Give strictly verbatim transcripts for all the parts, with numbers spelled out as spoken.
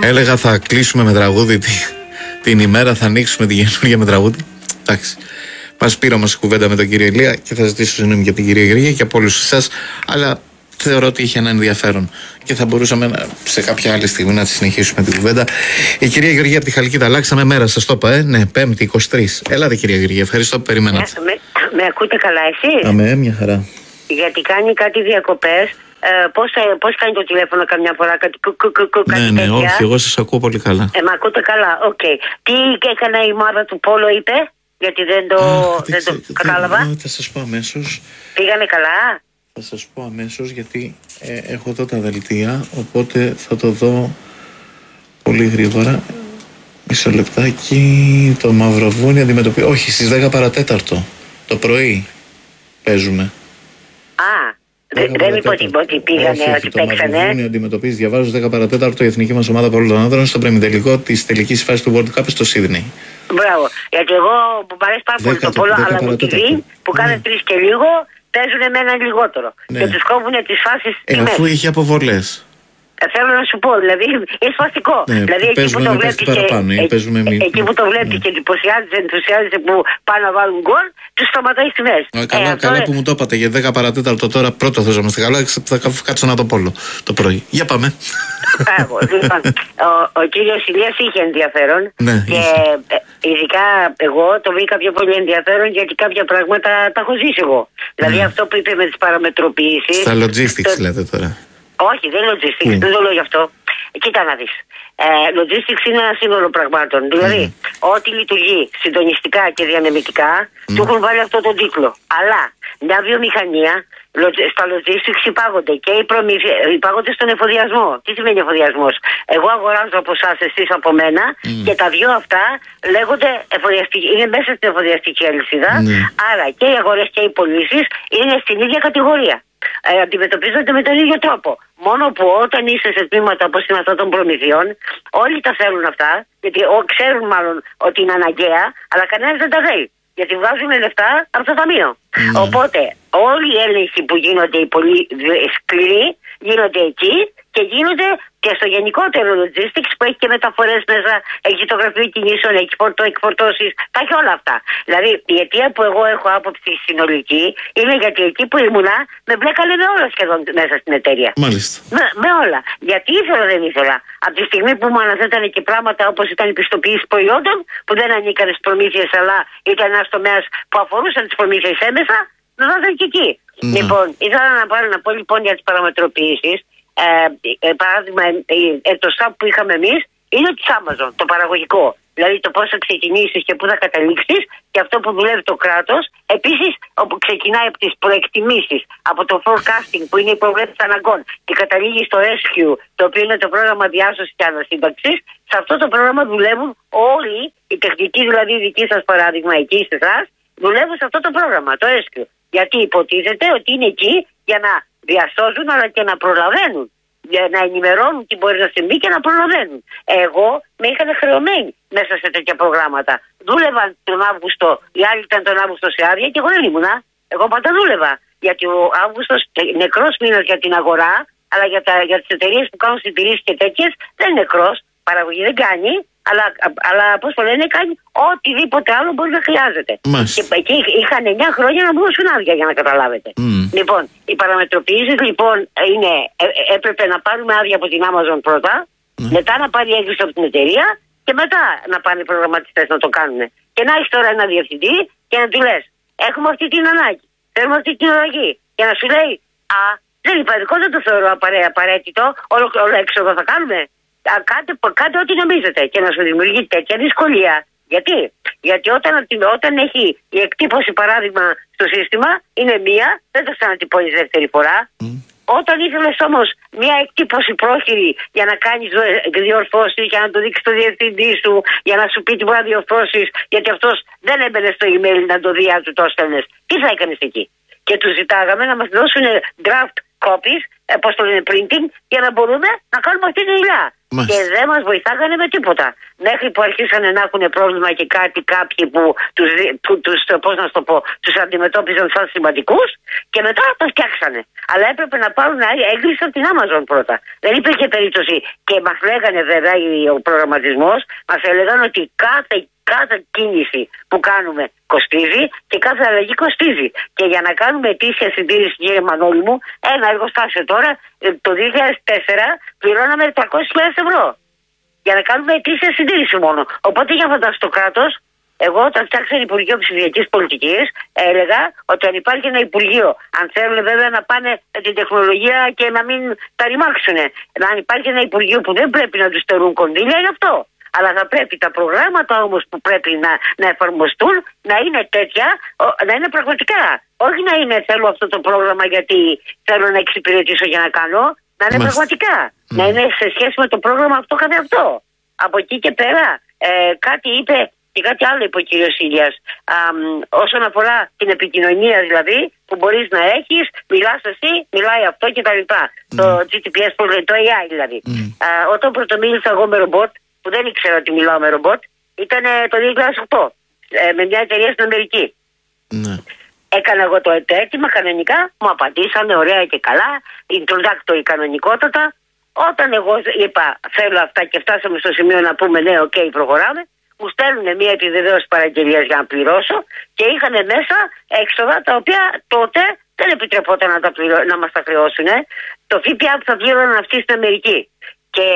Έλεγα θα κλείσουμε με τραγούδι την, την ημέρα, θα ανοίξουμε την καινούργια με τραγούδι. Εντάξει. Μας πήρα όμως κουβέντα με τον κύριο Ηλία και θα ζητήσω συγγνώμη για την κυρία Γεωργία και από όλους εσάς, αλλά θεωρώ ότι είχε ένα ενδιαφέρον και θα μπορούσαμε να, σε κάποια άλλη στιγμή να τη συνεχίσουμε την κουβέντα. Η κυρία Γεωργία από τη Χαλκίδα, αλλάξαμε μέρα, σας το είπα, ε? Ναι, Πέμπτη, είκοσι τρεις. Έλατε κυρία Γεωργία, ευχαριστώ που περιμένατε. Με, με, με ακούτε καλά εσείς? Αμέ, μια χαρά. Γιατί κάνει κάτι διακοπές. Ε, πώς, πώς κάνει το τηλέφωνο καμιά φορά, κάτι κουκουκουκου, κάτι Ναι, ναι, τέτοια. όχι, εγώ σας ακούω πολύ καλά. Ε, με ακούτε καλά, οκ. Okay. Τι έκανε η ομάδα του Πόλο, είπε, γιατί δεν το, Α, δεν το θε, κατάλαβα. θε, θα σας πω αμέσως. Πήγανε καλά. Θα σας πω αμέσως γιατί ε, έχω εδώ τα δελτία, οπότε θα το δω πολύ γρήγορα. Μισό λεπτάκι. Το Μαυροβούνι αντιμετωπίζει. Όχι, στις δέκα παρατέταρτο το πρωί παίζουμε. Α, δεν, δεν είπε ότι, ότι πήγανε, όχι, όχι, ότι το παίξανε. Το Μαυροβούνι αντιμετωπίζει, διαβάζω, στις δέκα παρατέταρτο η εθνική μας ομάδα πολλών ανδρών στον πρεμιτελικό της τελικής φάσης του World Cup στο Σίδνεϊ. Μπράβο. Γιατί εγώ που μου αρέσει πάρα πολύ το Πόλο, αλλά μου τη που κάνει ναι. τρεις και λίγο παίζουν με έναν λιγότερο. Ναι. Και τους κόβουν τις φάσεις. Ε, αφού είχε αποβολές. Θέλω να σου πω, δηλαδή είναι σπαστικό. Ναι, δηλαδή εκεί που, το βλέπεις και, ε, εκεί που το βλέπεις ναι. και εντυπωσιάζεσαι, ενθουσιάζεσαι που πάνε να βάλουν γκολ, τους σταματάει στη μέση. Ε, καλά, ε, καλά που μου το είπατε για δέκα παρατέταρτο τώρα, πρώτο θα είμαστε καλά, θα κάτσω να το πω το πρωί. Για πάμε. Μπράβο. Λοιπόν, ο, ο κύριος Ηλίας είχε ενδιαφέρον ναι, και είχε. ειδικά εγώ το βρήκα πιο πολύ ενδιαφέρον γιατί κάποια πράγματα τα έχω ζήσει εγώ. Δηλαδή ναι. αυτό που είπε με τις παραμετροποιήσεις. Στα logistics το... λέτε τώρα. Όχι, δεν είναι logistics, mm. δεν το λέω γι' αυτό. Κοίτα να δεις. Ε, logistics είναι ένα σύνολο πραγμάτων. Δηλαδή, mm. ό,τι λειτουργεί συντονιστικά και διανεμητικά, mm. του έχουν βάλει αυτό τον τίτλο. Αλλά μια βιομηχανία, στα logistics υπάγονται και οι προμήθειες, υπάγονται στον εφοδιασμό. Τι σημαίνει εφοδιασμός? Εγώ αγοράζω από εσάς, εσείς από μένα, mm. και τα δυο αυτά λέγονται εφοδιαστική, είναι μέσα στην εφοδιαστική αλυσίδα. Mm. Άρα και οι αγορές και οι πωλήσεις είναι στην ίδια κατηγορία. Ε, αντιμετωπίζονται με τον ίδιο τρόπο. Μόνο που όταν είσαι σε τμήματα όπως είναι αυτά των προμηθειών, όλοι τα θέλουν αυτά, γιατί ο, ξέρουν μάλλον ότι είναι αναγκαία, αλλά κανένας δεν τα θέλει. Γιατί βγάζουν λεφτά από το ταμείο. Mm. Οπότε όλοι οι έλεγχοι που γίνονται οι πολύ σκληροί γίνονται εκεί και γίνονται και στο γενικότερο logistics που έχει και μεταφορές μέσα, έχει το γραφείο κινήσεων, έχει εκφορτώσεις, τα έχει όλα αυτά. Δηλαδή η αιτία που εγώ έχω άποψη συνολική είναι γιατί εκεί που ήμουνα με μπλέκανε με όλα σχεδόν μέσα στην εταιρεία. Μάλιστα. Με, με όλα. Γιατί ήθελα δεν ήθελα. Από τη στιγμή που μου αναθέτανε και πράγματα όπως ήταν η πιστοποίηση προϊόντων που δεν ανήκαν στις προμήθειες αλλά ήταν ένας τομέας που αφορούσαν τις προμήθειες έμεσα, με βάζανε και εκεί. Mm. Λοιπόν, ήθελα να πάρω να πω λοιπόν για τις παραμετροποιήσεις. Ε, ε, παράδειγμα, ε, το ΣΑΠ που είχαμε εμείς είναι της Amazon, το παραγωγικό. Δηλαδή το πώς θα ξεκινήσεις και πού θα καταλήξεις και αυτό που δουλεύει το κράτος. Επίσης, όπου ξεκινάει από τις προεκτιμήσεις, από το forecasting που είναι η προβλέψη αναγκών και καταλήγει στο rescue, το οποίο είναι το πρόγραμμα διάσωσης και ανασύμπαξης. Σε αυτό το πρόγραμμα δουλεύουν όλοι, οι τεχνικοί δηλαδή δική σας παράδειγμα εκεί σε εσάς, δουλεύουν σε αυτό το πρόγραμμα, το rescue. Γιατί υποτίθεται ότι είναι εκεί για να διασώζουν αλλά και να προλαβαίνουν. Για να ενημερώνουν τι μπορεί να συμβεί και να προλαβαίνουν. Εγώ με είχαν χρεωμένοι μέσα σε τέτοια προγράμματα. Δούλευαν τον Αύγουστο, οι άλλοι ήταν τον Αύγουστο σε άδεια και εγώ δεν ήμουνα. Εγώ πάντα δούλευα. Γιατί ο Αύγουστος νεκρός μήνας για την αγορά, αλλά για, τα, για τις εταιρείες που κάνουν συντηρήσεις και τέτοιες δεν είναι νεκρός. Παραγωγή δεν κάνει, αλλά, αλλά πώς το λένε, κάνει οτιδήποτε άλλο μπορεί να χρειάζεται. Και εκεί είχαν εννιά χρόνια να μπουν στην άδεια για να καταλάβετε. Mm. Λοιπόν, οι παραμετροποιήσεις λοιπόν είναι, έ, έπρεπε να πάρουμε άδεια από την Amazon πρώτα, mm. μετά να πάρει έγκριση από την εταιρεία και μετά να πάνε οι προγραμματιστές να το κάνουν. Και να έχει τώρα ένα διευθυντή και να του λες, έχουμε αυτή την ανάγκη, θέλουμε αυτή την αλλαγή. Και να σου λέει, α, δεν υπάρχει, δεν το θεωρώ απαραίτητο, όλο, όλο έξοδο θα κάνουμε. Κάντε, κάντε ό,τι νομίζετε και να σου δημιουργεί τέτοια δυσκολία. Γιατί, Γιατί όταν, όταν έχει η εκτύπωση παράδειγμα στο σύστημα είναι μία, δεν το ξανατυπώνεις δεύτερη φορά. Mm. Όταν ήθελες όμως μια εκτύπωση πρόχειρη για να κάνεις διορθώσεις, για να το δείξεις στο διευθυντή σου, για να σου πει τι μπορεί να διορθώσεις, γιατί αυτός δεν έμπαινε στο email να το δει αν του το έστελνες, τι θα έκανες εκεί? Και τους ζητάγαμε να μας δώσουν draft copies, πώς το λένε, printing, για να μπορούμε να κάνουμε αυτή τη δουλειά. Μάλιστα. Και δεν μας βοηθάγανε με τίποτα. μέχρι που αρχίσανε να έχουν πρόβλημα και κάτι κάποιοι που τους, του, τους, πώς να το πω, τους αντιμετώπιζαν σαν σημαντικούς και μετά το φτιάξανε. Αλλά έπρεπε να πάρουν έγκριση από την Amazon πρώτα. Δεν υπήρχε περίπτωση. Και μας λέγανε βέβαια ο προγραμματισμός, μας έλεγαν ότι κάθε, κάθε κίνηση που κάνουμε κοστίζει και κάθε αλλαγή κοστίζει. Και για να κάνουμε ετήσια συντήρηση, κύριε Μανώλη μου, ένα εργοστάσιο τώρα το δύο χιλιάδες τέσσερα πληρώναμε τριακόσιες χιλιάδες ευρώ. Για να κάνουμε ετήσια συντήρηση μόνο. Οπότε για φανταστείτε το κράτος, εγώ όταν φτιάξαν Υπουργείο Ψηφιακής Πολιτικής, έλεγα ότι αν υπάρχει ένα Υπουργείο, αν θέλουν βέβαια να πάνε την τεχνολογία και να μην τα ρημάξουν, αν υπάρχει ένα Υπουργείο που δεν πρέπει να του στερούν κονδύλια, γι' αυτό. Αλλά θα πρέπει τα προγράμματα όμως που πρέπει να, να εφαρμοστούν να είναι τέτοια, να είναι πραγματικά. Όχι να είναι θέλω αυτό το πρόγραμμα γιατί θέλω να εξυπηρετήσω για να κάνω. Να είναι Μάλιστα. πραγματικά. Mm. Να είναι σε σχέση με το πρόγραμμα αυτό καθε αυτό. Από εκεί και πέρα ε, κάτι είπε και κάτι άλλο είπε ο κύριος Ηλίας. Α, όσον αφορά την επικοινωνία δηλαδή που μπορείς να έχεις, μιλάς εσύ, μιλάει αυτό κτλ. Mm. Το τζι τι πι ες, το έι άι δηλαδή. Mm. Α, όταν πρωτομίλησα εγώ με ρομπότ, που δεν ήξερα ότι μιλάω με ρομπότ, ήταν το δύο χιλιάδες οκτώ ε, με μια εταιρεία στην Αμερική. Mm. Έκανα εγώ το αίτημα κανονικά, μου απαντήσανε ωραία και καλά, introductory κανονικότατα. Όταν εγώ είπα θέλω αυτά και φτάσαμε στο σημείο να πούμε ναι, οκ, okay, προχωράμε, μου στέλνουν μια επιβεβαίωση παραγγελίας για να πληρώσω και είχαν μέσα έξοδα τα οποία τότε δεν επιτρεπόταν να, τα πληρώ, να μας τα χρεώσουν. Το ΦΠΑ που θα πλήρωναν αυτοί στην Αμερική και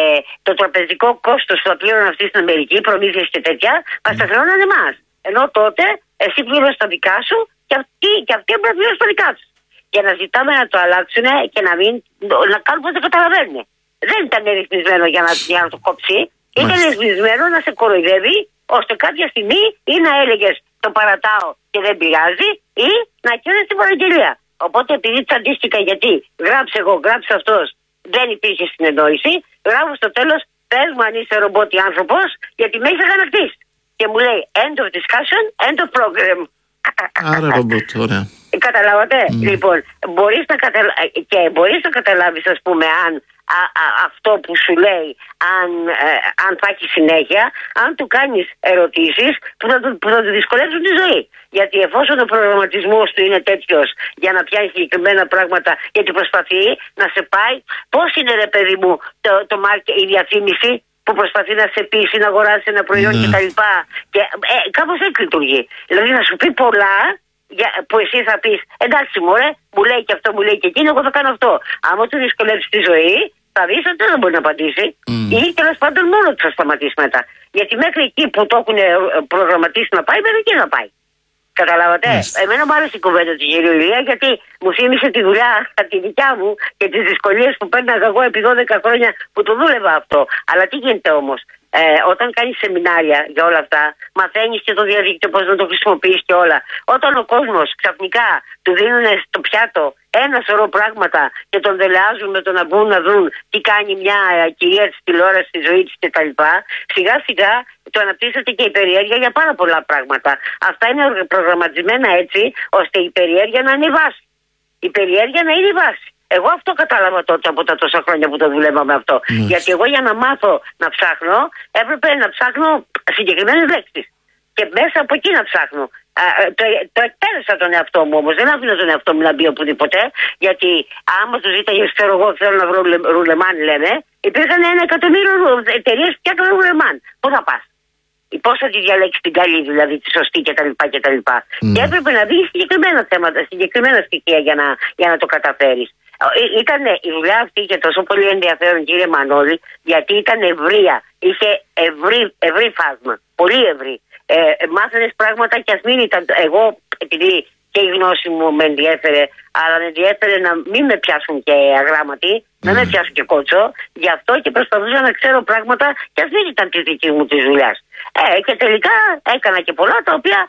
το τραπεζικό κόστος που θα πλήρωναν αυτοί στην Αμερική, προμήθειες και τέτοια, μας τα χρεώναν εμάς. Ενώ τότε εσύ πλήρωσες τα δικά σου και αυτοί, και αυτοί έπρεπε να πληρώσουν τα δικά τους. Για να ζητάμε να το αλλάξουν και να, μην, να κάνουν πως δεν καταλαβαίνουν. Δεν ήταν ρυθμισμένο για να, για να το κόψει. Ήταν ρυθμισμένο να σε κοροϊδεύει ώστε κάποια στιγμή ή να έλεγες το παρατάω και δεν πειράζει ή να κέρδεσαι την παραγγελία. Οπότε επειδή τσαντίστηκα γιατί γράψε εγώ, γράψε αυτός, δεν υπήρχε συνεννόηση, γράφω στο τέλος πες μου αν είσαι ρομπότη άνθρωπος γιατί με έχεις αγανακτήσει. Και μου λέει end of discussion, end of program. Άρα ρομπότ, ωραία. Καταλάβατε. Mm. Λοιπόν, μπορείς να, καταλα... και μπορείς να καταλάβεις, ας πούμε, αν α, α, αυτό που σου λέει, αν, ε, αν θα έχει συνέχεια, αν του κάνεις ερωτήσεις που θα, που θα του δυσκολεύσουν τη ζωή. Γιατί εφόσον ο προγραμματισμός του είναι τέτοιος για να πιάσει συγκεκριμένα πράγματα, γιατί προσπαθεί να σε πάει, πώς είναι ρε παιδί μου το, το market, η διαφήμιση που προσπαθεί να σε πείσει να αγοράσει ένα προϊόν mm. κτλ. Και ε, κάπως έτσι λειτουργεί. Δηλαδή να σου πει πολλά για, που εσύ θα πεις εντάξει μωρέ, μου λέει και αυτό, μου λέει και εκείνο, εγώ θα κάνω αυτό. Άμα του δυσκολεύσει τη ζωή, θα δεις ότι δεν μπορεί να απαντήσει mm. ή τέλος πάντων μόνο του θα σταματήσει μετά. Γιατί μέχρι εκεί που το έχουν προγραμματίσει να πάει, μέχρι εκεί να πάει. Καταλάβατε. Yes. Εμένα μου άρεσε η κουβέντα του κυρίου Ηλία γιατί μου θύμισε τη δουλειά τη δικιά μου και τις δυσκολίες που πέρναγα εγώ επί δώδεκα χρόνια που το δούλευα αυτό. Αλλά τι γίνεται όμως. Ε, όταν κάνεις σεμινάρια για όλα αυτά, μαθαίνεις και το διαδίκτυο πώς να το χρησιμοποιείς και όλα. Όταν ο κόσμος ξαφνικά του δίνουν στο πιάτο ένα σωρό πράγματα και τον δελεάζουν με το να μπουν να δουν τι κάνει μια κυρία της τηλεόρασης στη ζωή της κτλ. Σιγά σιγά το αναπτύσσεται και η περιέργεια για πάρα πολλά πράγματα. Αυτά είναι προγραμματισμένα έτσι ώστε η περιέργεια να είναι η βάση. Η περιέργεια να είναι η βάση. Εγώ αυτό κατάλαβα τότε από τα τόσα χρόνια που το δουλεύαμε αυτό. Mm. Γιατί εγώ για να μάθω να ψάχνω έπρεπε να ψάχνω συγκεκριμένες λέξεις. Και μέσα από εκεί να ψάχνω. Α, το, το εκπαίδευσα τον εαυτό μου όμως. Δεν άφηνα τον εαυτό μου να μπει οπουδήποτε. Γιατί άμα του ζήταγε, ξέρω εγώ, θέλω να βρω ρουλεμάν, λέμε, υπήρχαν ένα εκατομμύριο εταιρείες που φτιάχνουν ρουλεμάν. Πού θα πας? Πώς θα τη διαλέξει την καλή, δηλαδή τη σωστή κτλ. κτλ. Mm. Και έπρεπε να δει συγκεκριμένα θέματα, συγκεκριμένα στοιχεία για να, για να το καταφέρεις. Ήταν η δουλειά αυτή και τόσο πολύ ενδιαφέρον, κύριε Μανώλη, γιατί ήταν ευρεία. Είχε ευρύ, ευρύ φάσμα. Πολύ ευρύ. Ε, μάθαινες πράγματα και ας μην ήταν. Εγώ, επειδή και η γνώση μου με ενδιέφερε, αλλά με ενδιέφερε να μην με πιάσουν και αγράμματοι, mm. να με πιάσουν και κότσο. Γι' αυτό και προσπαθούσα να ξέρω πράγματα και ας μην ήταν τη δική μου τη δουλειά. Ε, και τελικά έκανα και πολλά τα οποία.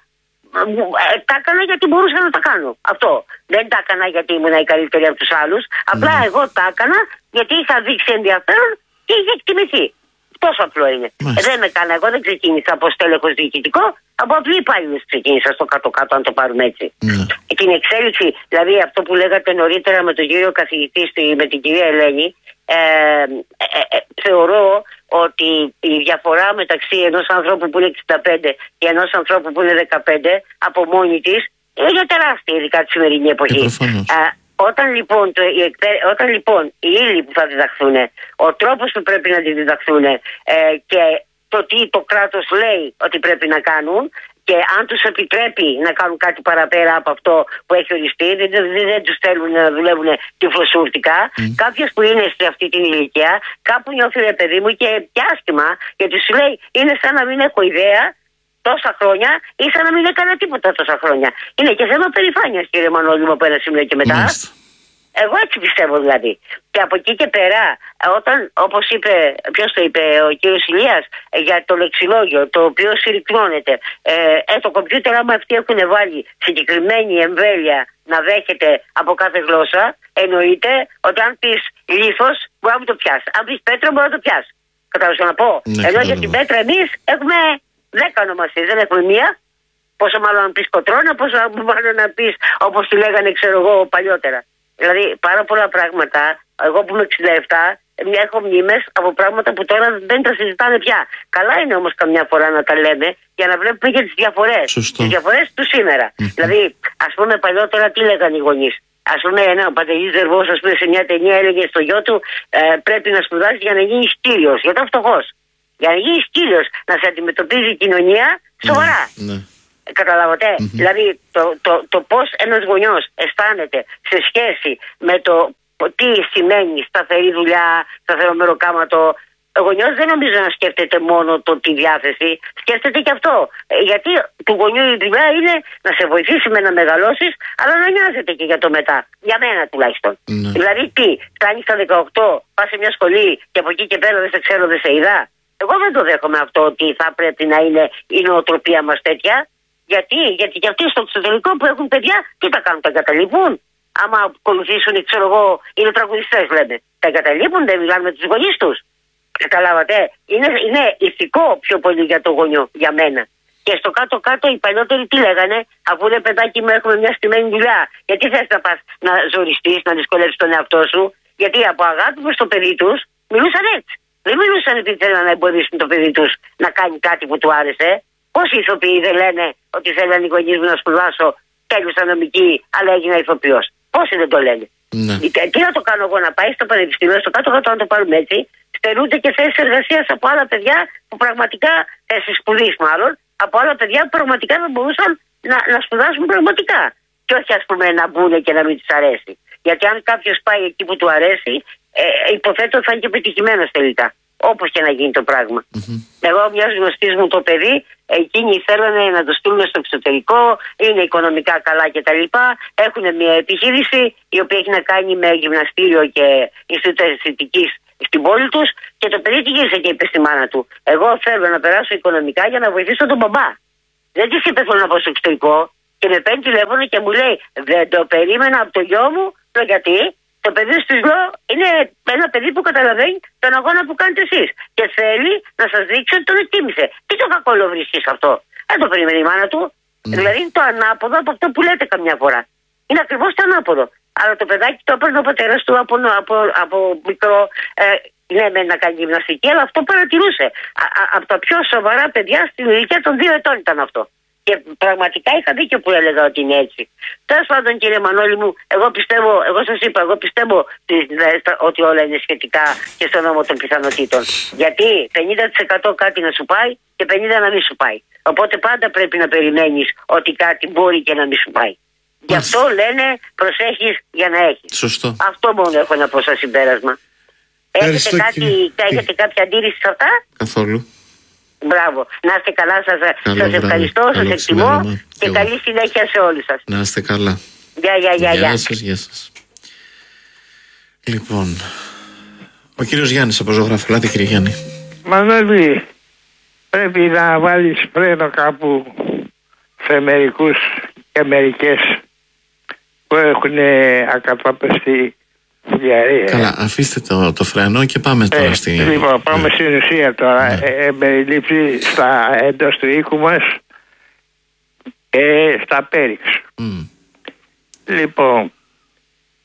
Ε, τα έκανα γιατί μπορούσα να τα κάνω. Αυτό. Δεν τα έκανα γιατί ήμουν η καλύτερη από τους άλλους. Απλά mm. εγώ τα έκανα γιατί είχα δείξει ενδιαφέρον και είχε εκτιμηθεί. Τόσο απλό είναι. Mm. Ε, δεν με έκανα. Εγώ δεν ξεκίνησα από στέλεχος διοικητικό. Από απλή υπάλληλος ξεκίνησα στο κάτω-κάτω, αν το πάρουμε έτσι. Mm. Και την εξέλιξη, δηλαδή αυτό που λέγατε νωρίτερα με τον κύριο καθηγητή, με την κυρία Ελένη, ε, ε, ε, θεωρώ ότι η διαφορά μεταξύ ενός ανθρώπου που είναι εξήντα πέντε και ενός ανθρώπου που είναι δεκαπέντε από μόνη της είναι τεράστια, ειδικά τη σημερινή εποχή. Όταν λοιπόν, το, η, όταν λοιπόν οι ύλοι που θα διδαχθούν, ο τρόπος που πρέπει να τη διδαχθούν ε, και το τι το κράτος λέει ότι πρέπει να κάνουν και αν τους επιτρέπει να κάνουν κάτι παραπέρα από αυτό που έχει οριστεί, δεν, δεν, δεν τους θέλουν να δουλεύουν τυφλοσούρτικα. Mm. Κάποιος που είναι σε αυτή την ηλικία, κάπου νιώθει ρε παιδί μου και πιάστημα, γιατί σου λέει είναι σαν να μην έχω ιδέα τόσα χρόνια ή σαν να μην έκανα τίποτα τόσα χρόνια. Είναι και θέμα περηφάνειας, κύριε Μανώλη μου, από ένα σημείο και μετά. Mm. Εγώ έτσι πιστεύω δηλαδή. Και από εκεί και πέρα, όταν, όπως είπε, ποιος το είπε, ο κύριος Ηλίας, για το λεξιλόγιο, το οποίο συρρυκνώνεται, ε, ε, το κομπιούτερ άμα αυτοί έχουν βάλει συγκεκριμένη εμβέλεια να δέχεται από κάθε γλώσσα, εννοείται ότι αν πεις λίθος, μπορεί να το πιάσει. Αν πεις πέτρο, μπορεί να το πιάσει. Κατάλαβα να πω. Ναι, ενώ για την πέτρα εμείς έχουμε δέκα ονομασίες, δεν έχουμε μία. Πόσο μάλλον να πεις κοτρώνα, πόσο μάλλον να πεις όπως τη λέγανε, ξέρω εγώ, παλιότερα. Δηλαδή πάρα πολλά πράγματα, εγώ που είμαι εξήντα επτά, έχω μνήμες από πράγματα που τώρα δεν τα συζητάνε πια. Καλά είναι όμως καμιά φορά να τα λέμε για να βλέπουμε και τις διαφορές. Σωστό. Τις διαφορές του σήμερα. Mm-hmm. Δηλαδή, ας πούμε παλιότερα τι λέγανε οι γονείς. Ας πούμε, ένα ο Παντελής Δερβός, ας πούμε, σε μια ταινία έλεγε στο γιο του ε, πρέπει να σπουδάσει για να γίνεις κύριος, γιατί είναι φτωχός. Για να γίνεις κύριος, να σε αντιμετωπίζει η κοινωνία σοβαρά. Mm-hmm. Καταλάβατε. Mm-hmm. Δηλαδή το, το, το πώς ένας γονιός αισθάνεται σε σχέση με το τι σημαίνει σταθερή δουλειά, σταθερό μεροκάματο. Ο γονιός δεν νομίζω να σκέφτεται μόνο το τη διάθεση, σκέφτεται και αυτό. Γιατί του γονιού η δουλειά είναι να σε βοηθήσει με να μεγαλώσεις, αλλά να νοιάζεται και για το μετά. Για μένα τουλάχιστον. Mm-hmm. Δηλαδή τι, φτάνεις στα δεκαοκτώ, πας σε μια σχολή και από εκεί και πέρα δεν σε ξέρω, δεν σε είδα. Εγώ δεν το δέχομαι αυτό ότι θα πρέπει να είναι η νοοτροπία μας τέτοια. Γιατί, γιατί και αυτοί στο εξωτερικό που έχουν παιδιά, τι τα κάνουν, τα εγκαταλείπουν. Άμα ακολουθήσουν, ξέρω εγώ, είναι τραγουδιστές λέμε. Τα εγκαταλείπουν, δεν μιλάνε με τους γονείς τους. Καταλάβατε. Είναι, είναι ηθικό πιο πολύ για το γονιό, για μένα. Και στο κάτω-κάτω οι παλιότεροι τι λέγανε, αφού είναι παιδάκι μου, έχουμε μια στημένη δουλειά. Γιατί θες να πας να ζοριστείς, να δυσκολεύσεις τον εαυτό σου. Γιατί από αγάπη προς το παιδί τους μιλούσαν έτσι. Δεν μιλούσαν ότι θέλουν να εμποδίσουν το παιδί τους να κάνει κάτι που του άρεσε. Πόσοι ηθοποιοί δεν λένε ότι θέλουν οι γονείς μου να σπουδάσω, τέλειωσα νομική, αλλά έγινα ηθοποιός. Πόσοι δεν το λένε. Ναι. Τι να το κάνω εγώ, να πάει στο πανεπιστήμιο, στο κάτω-κάτω, αν το πάρουμε έτσι, στερούνται και θέσεις εργασίας από άλλα παιδιά που πραγματικά, θέσεις σπουδής μάλλον, από άλλα παιδιά που πραγματικά δεν μπορούσαν να, να σπουδάσουν πραγματικά. Και όχι, ας πούμε, να μπουν και να μην τους αρέσει. Γιατί αν κάποιος πάει εκεί που του αρέσει, ε, υποθέτω θα είναι και επιτυχημένος τελικά. Όπως και να γίνει το πράγμα. Mm-hmm. Εγώ, μια γνωστή μου το παιδί, εκείνοι θέλανε να το στείλουν στο εξωτερικό, είναι οικονομικά καλά κτλ. Έχουν μια επιχείρηση η οποία έχει να κάνει με γυμναστήριο και Ινστιτούτο Αισθητικής στην πόλη τους και το παιδί τη γύρισε και είπε στη μάνα του: εγώ θέλω να περάσω οικονομικά για να βοηθήσω τον μπαμπά. Δεν τη είπε θέλω να πάω στο εξωτερικό και με παίρνει τηλέφωνο και μου λέει: δεν το περίμενα από το γιο μου, το γιατί. Το παιδί του λέω είναι ένα παιδί που καταλαβαίνει τον αγώνα που κάνετε εσείς και θέλει να σας δείξει ότι τον εκτίμησε. Τι το κακόλο βρίσκεις αυτό. Δεν το περίμενε η μάνα του. Mm. Δηλαδή είναι το ανάποδο από αυτό που λέτε καμιά φορά. Είναι ακριβώς το ανάποδο. Αλλά το παιδάκι το έπαιρνε ο πατέρας του από, από, από μικρό. Ε, ναι, με να κάνει γυμναστική, αλλά αυτό παρατηρούσε. Α, α, από τα πιο σοβαρά παιδιά στην ηλικία των δύο ετών ήταν αυτό. Και πραγματικά είχα δίκιο που έλεγα ότι είναι έτσι. Τέλος πάντων, κύριε Μανώλη μου, εγώ πιστεύω, εγώ σας είπα, εγώ πιστεύω ότι όλα είναι σχετικά και στον νόμο των πιθανότητων. Γιατί πενήντα τοις εκατό κάτι να σου πάει και πενήντα τοις εκατό να μην σου πάει. Οπότε πάντα πρέπει να περιμένεις ότι κάτι μπορεί και να μην σου πάει. Γι' αυτό λένε προσέχεις για να έχεις. Σωστό. Αυτό μόνο έχω να πω σαν συμπέρασμα. Έχετε, κάτι, έχετε κάποια αντίρρηση σε αυτά? Καθόλου. Μπράβο. Να είστε καλά, σας, σας ευχαριστώ, σας εκτιμώ και εγώ. Καλή συνέχεια σε όλους σας. Να είστε καλά. Γεια, γεια, γεια. Γεια σας, γεια σας. Λοιπόν, ο κύριος Γιάννης από Ζωγράφο. Ελάτε, κύριε Γιάννη. Μανώλη, πρέπει να βάλεις φρένο κάπου σε μερικούς και μερικές που έχουν ακατόπεστη διαρρέα. Καλά, αφήστε το, το φρένο και πάμε τώρα ε, στη... Λοιπόν, πάμε ναι. στην ουσία τώρα. Ναι. Ε, ε, με λήψη στα εντός του οίκου μας ε, στα Πέριξ. Mm. Λοιπόν,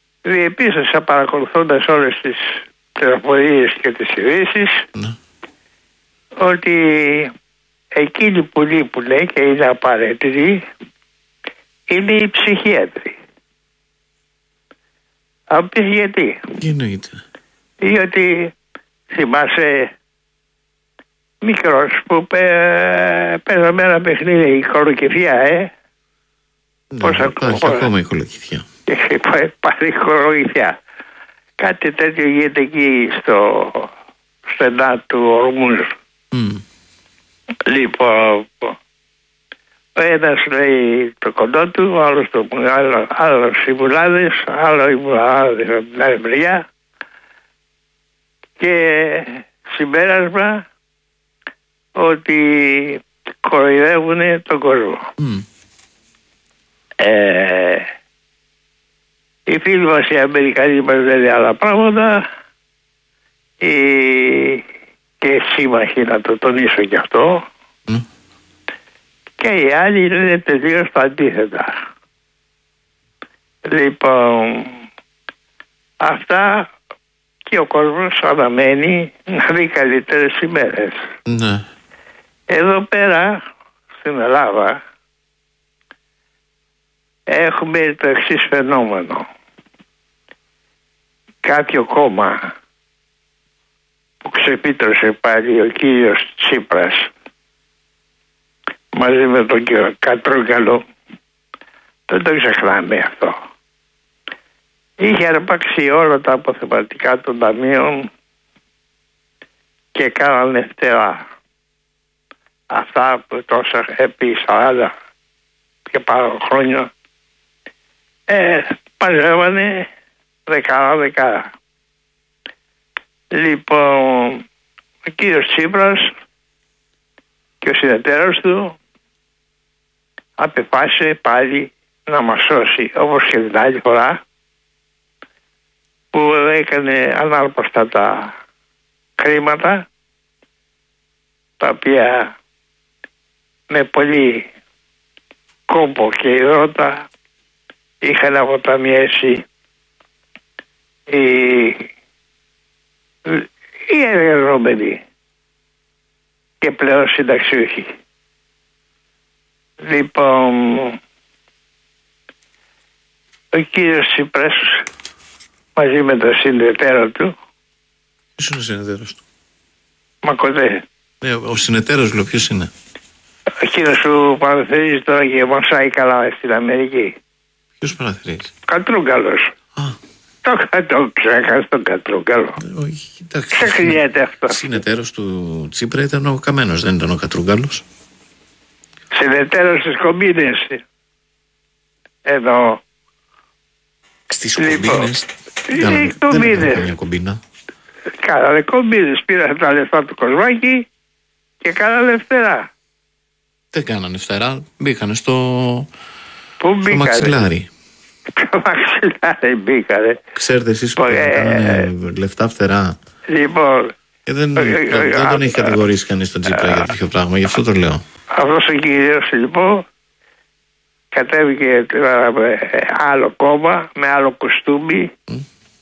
διεπίστωσα παρακολουθώντας όλες τις πληροφορίες και τις ειδήσεις mm. ότι εκείνοι που λείπουν και είναι απαραίτητοι είναι οι ψυχίατροι. Αν πεις γιατί? Τι εννοείται? Διότι θυμάσαι μικρός που παίζαμε ένα παιχνίδι, η κολοκυθιά, ε. Ναι, Πώς υπάρχει πώς, ακόμα η κολοκυθιά. Υπάρχει η κολοκυθιά. Κάτι τέτοιο γίνεται εκεί στο στενά του Ορμούζ. Mm. Λοιπόν, ο ένας λέει το κοντό του, ο άλλος το άλλο, άλλος οι βουλάδες, άλλο οι βουλάδες από την άλλη μεριά, και συμπέρασμα ότι κοροϊδεύουν τον κόσμο. Mm. Ε, οι φίλοι μας οι Αμερικανοί μας λένε άλλα πράγματα, οι, και σύμμαχοι, να το τονίσω κι αυτό, mm. και οι άλλοι λένε τελείως τα αντίθετα. Λοιπόν, αυτά, και ο κόσμος αναμένει να δει καλύτερες ημέρες. Ναι. Εδώ πέρα στην Ελλάδα έχουμε το εξής φαινόμενο. Κάποιο κόμμα που ξεπίτρωσε πάλι ο κύριος Τσίπρας μαζί με τον κύριο Κατρούγκαλο, δεν το ξεχνάμε αυτό, είχε αρπάξει όλα τα αποθεματικά των ταμείων και κάνανε φτερά. Αυτά που τόσα επί σαράντα και πάνω χρόνια ε, μαζεύανε δεκάρα δεκάρα. Λοιπόν, ο κύριος Τσίπρας και ο συνεταίρος του απεφάσισε πάλι να μας σώσει, όπως και την άλλη φορά που έκανε ανάρπαστα τα χρήματα, τα οποία με πολύ κόμπο και υδρότα είχαν αποταμιέσει οι, οι εργαζόμενοι και πλέον συνταξιούχοι. Λοιπόν, ο κύριος Τσίπρας μαζί με τον συνεταίρο του. Ποιος είναι ο συνεταίρος του? Μακοτέ. Ναι, ο συνεταίρος λέω ποιος είναι? Ο κύριος που παραθυρίζει τώρα και μασάει καλά στην Αμερική. Ποιος παραθυρίζει? Κατρούγκαλος. Α. Το, το ξέχασε τον Κατρούγκαλο. Ε, όχι, εντάξει. Ξεχνιέται αυτό. Συνεταίρος του Τσίπρα ήταν ο Καμένος, δεν ήταν ο Κατρούγκαλος? Συνεταίρος στις κομπίνες. Εδώ. Στις Λοιπόν, κομπίνες? οι κομπίνες. Δεν έκανε κομπίνα. Κάνανε κομπίνες. Πήραν τα λεφτά του Κοσμάκη και κάνανε φτερά. Δεν κάνανε φτερά, μπήκανε στο, Πού στο μαξιλάρι. Το μαξιλάρι μπήκανε. Ξέρετε εσείς που ε, κάνανε ε, λεφτά φτερά. Λοιπόν. Και δεν, ε, δεν, δεν τον έχει κατηγορήσει κανείς τον Τσίπρα για τέτοιο πράγμα, γι' αυτό το λέω. Αυτός ο κύριος λοιπόν κατέβηκε με άλλο κόμμα, με άλλο κοστούμι mm.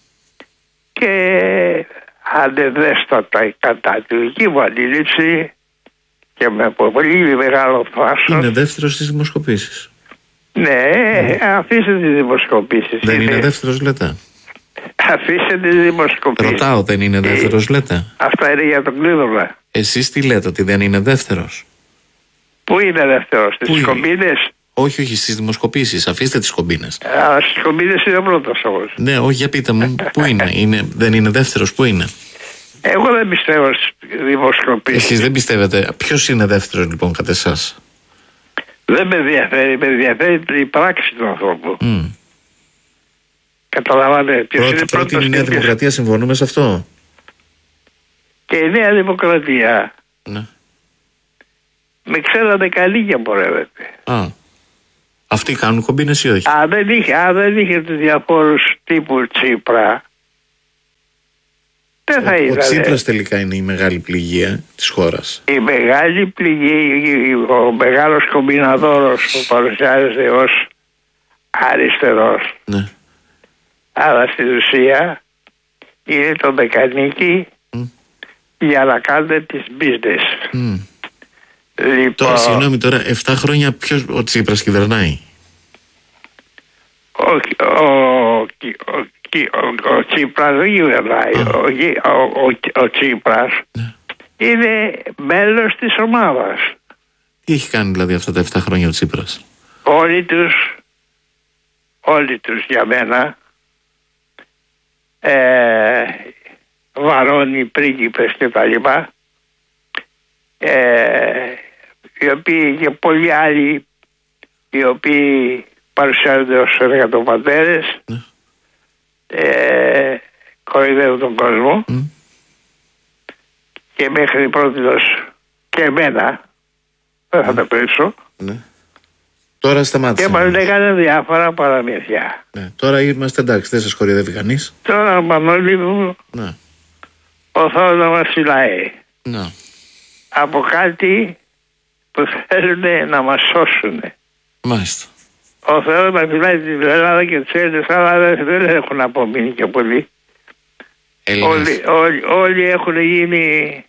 και ανεδέστατα κατά τη δική μου αντίληψη και με πολύ μεγάλο φάσος. Είναι δεύτερος στις δημοσκοπήσεις. Ναι, mm. αφήστε τις δημοσκοπήσεις. Δεν είναι, είναι δεύτερος λέτε? Αφήστε τις δημοσκοπήσεις. Ρωτάω, δεν είναι δεύτερος λέτε? Αυτά είναι για τον Κλείδωνα. Εσείς τι λέτε, ότι δεν είναι δεύτερος? Πού είναι δεύτερος, στις κομπίνες? Όχι, όχι, στις δημοσκοπήσεις. Αφήστε τις κομπίνες. Α, στις κομπίνες είναι ο πρώτος όμως. Ναι, όχι, για πείτε μου, πού είναι, είναι, δεν είναι δεύτερος, πού είναι? Εγώ δεν πιστεύω στις δημοσκοπήσεις. Εσείς δεν πιστεύετε. Ποιος είναι δεύτερος λοιπόν κατά εσάς? Δεν με ενδιαφέρει, με ενδιαφέρει η πράξη του ανθρώπου. Mm. Καταλαβαίνετε. Ποιος Πρώτη, είναι πρώτη πρώτος? είναι η Νέα Δημοκρατία, συμφωνούμε σε αυτό? Και η Νέα Δημοκρατία. Ναι. Με ξέρατε καλή και πορεύεται. Α. Αυτοί κάνουν κομπίνες ή όχι? Αν δεν είχε, αν δεν είχε τους διαφόρους τύπου Τσίπρα, δεν θα ήταν. Ο Τσίπρας τελικά είναι η μεγάλη πληγία της χώρας. Η μεγάλη πληγή, ο μεγάλος κομπιναδόρος που παρουσιάζεται ως αριστερός. Ναι. Αλλά στην ουσία είναι το Δεκανίκη, mm. για να κάνετε τις business. Mm. Λοιπόν, τώρα, συγγνώμη, τώρα εφτά χρόνια ποιος ο Τσίπρας κυβερνάει? Ο, ο, ο, ο, ο Τσίπρας δεν κυβερνάει. Ο, ο, ο, ο Τσίπρας ναι. είναι μέλος της ομάδας. Τι έχει κάνει δηλαδή αυτά τα εφτά χρόνια ο Τσίπρας? Όλοι τους, όλοι τους για μένα, ε, βαρώνει, πρίγκιπες και τα λοιπά, ε, οι οποίοι και πολλοί άλλοι οι οποίοι παρουσιάζονται ως εργατοπατέρες, ναι. ε, κοροϊδεύουν τον κόσμο mm. και μέχρι πρώτος και εμένα δεν θα mm. τα κρύψω, ναι. Τώρα σταμάτησε. και μας λέγανε διάφορα παραμύθια. Ναι. Τώρα είμαστε εντάξει, δεν σας κοροϊδεύει κανείς. Τώρα Μανώλη μου, ναι. ο Θεός να μας φυλάει ναι. από κάτι που θέλουν να μας σώσουν. Μάλιστα. Ο Θεός να φυλάει την Ελλάδα και τους Έλληνες, αλλά δεν έχουν απομείνει και πολύ. Όλοι, όλοι, όλοι έχουν γίνει,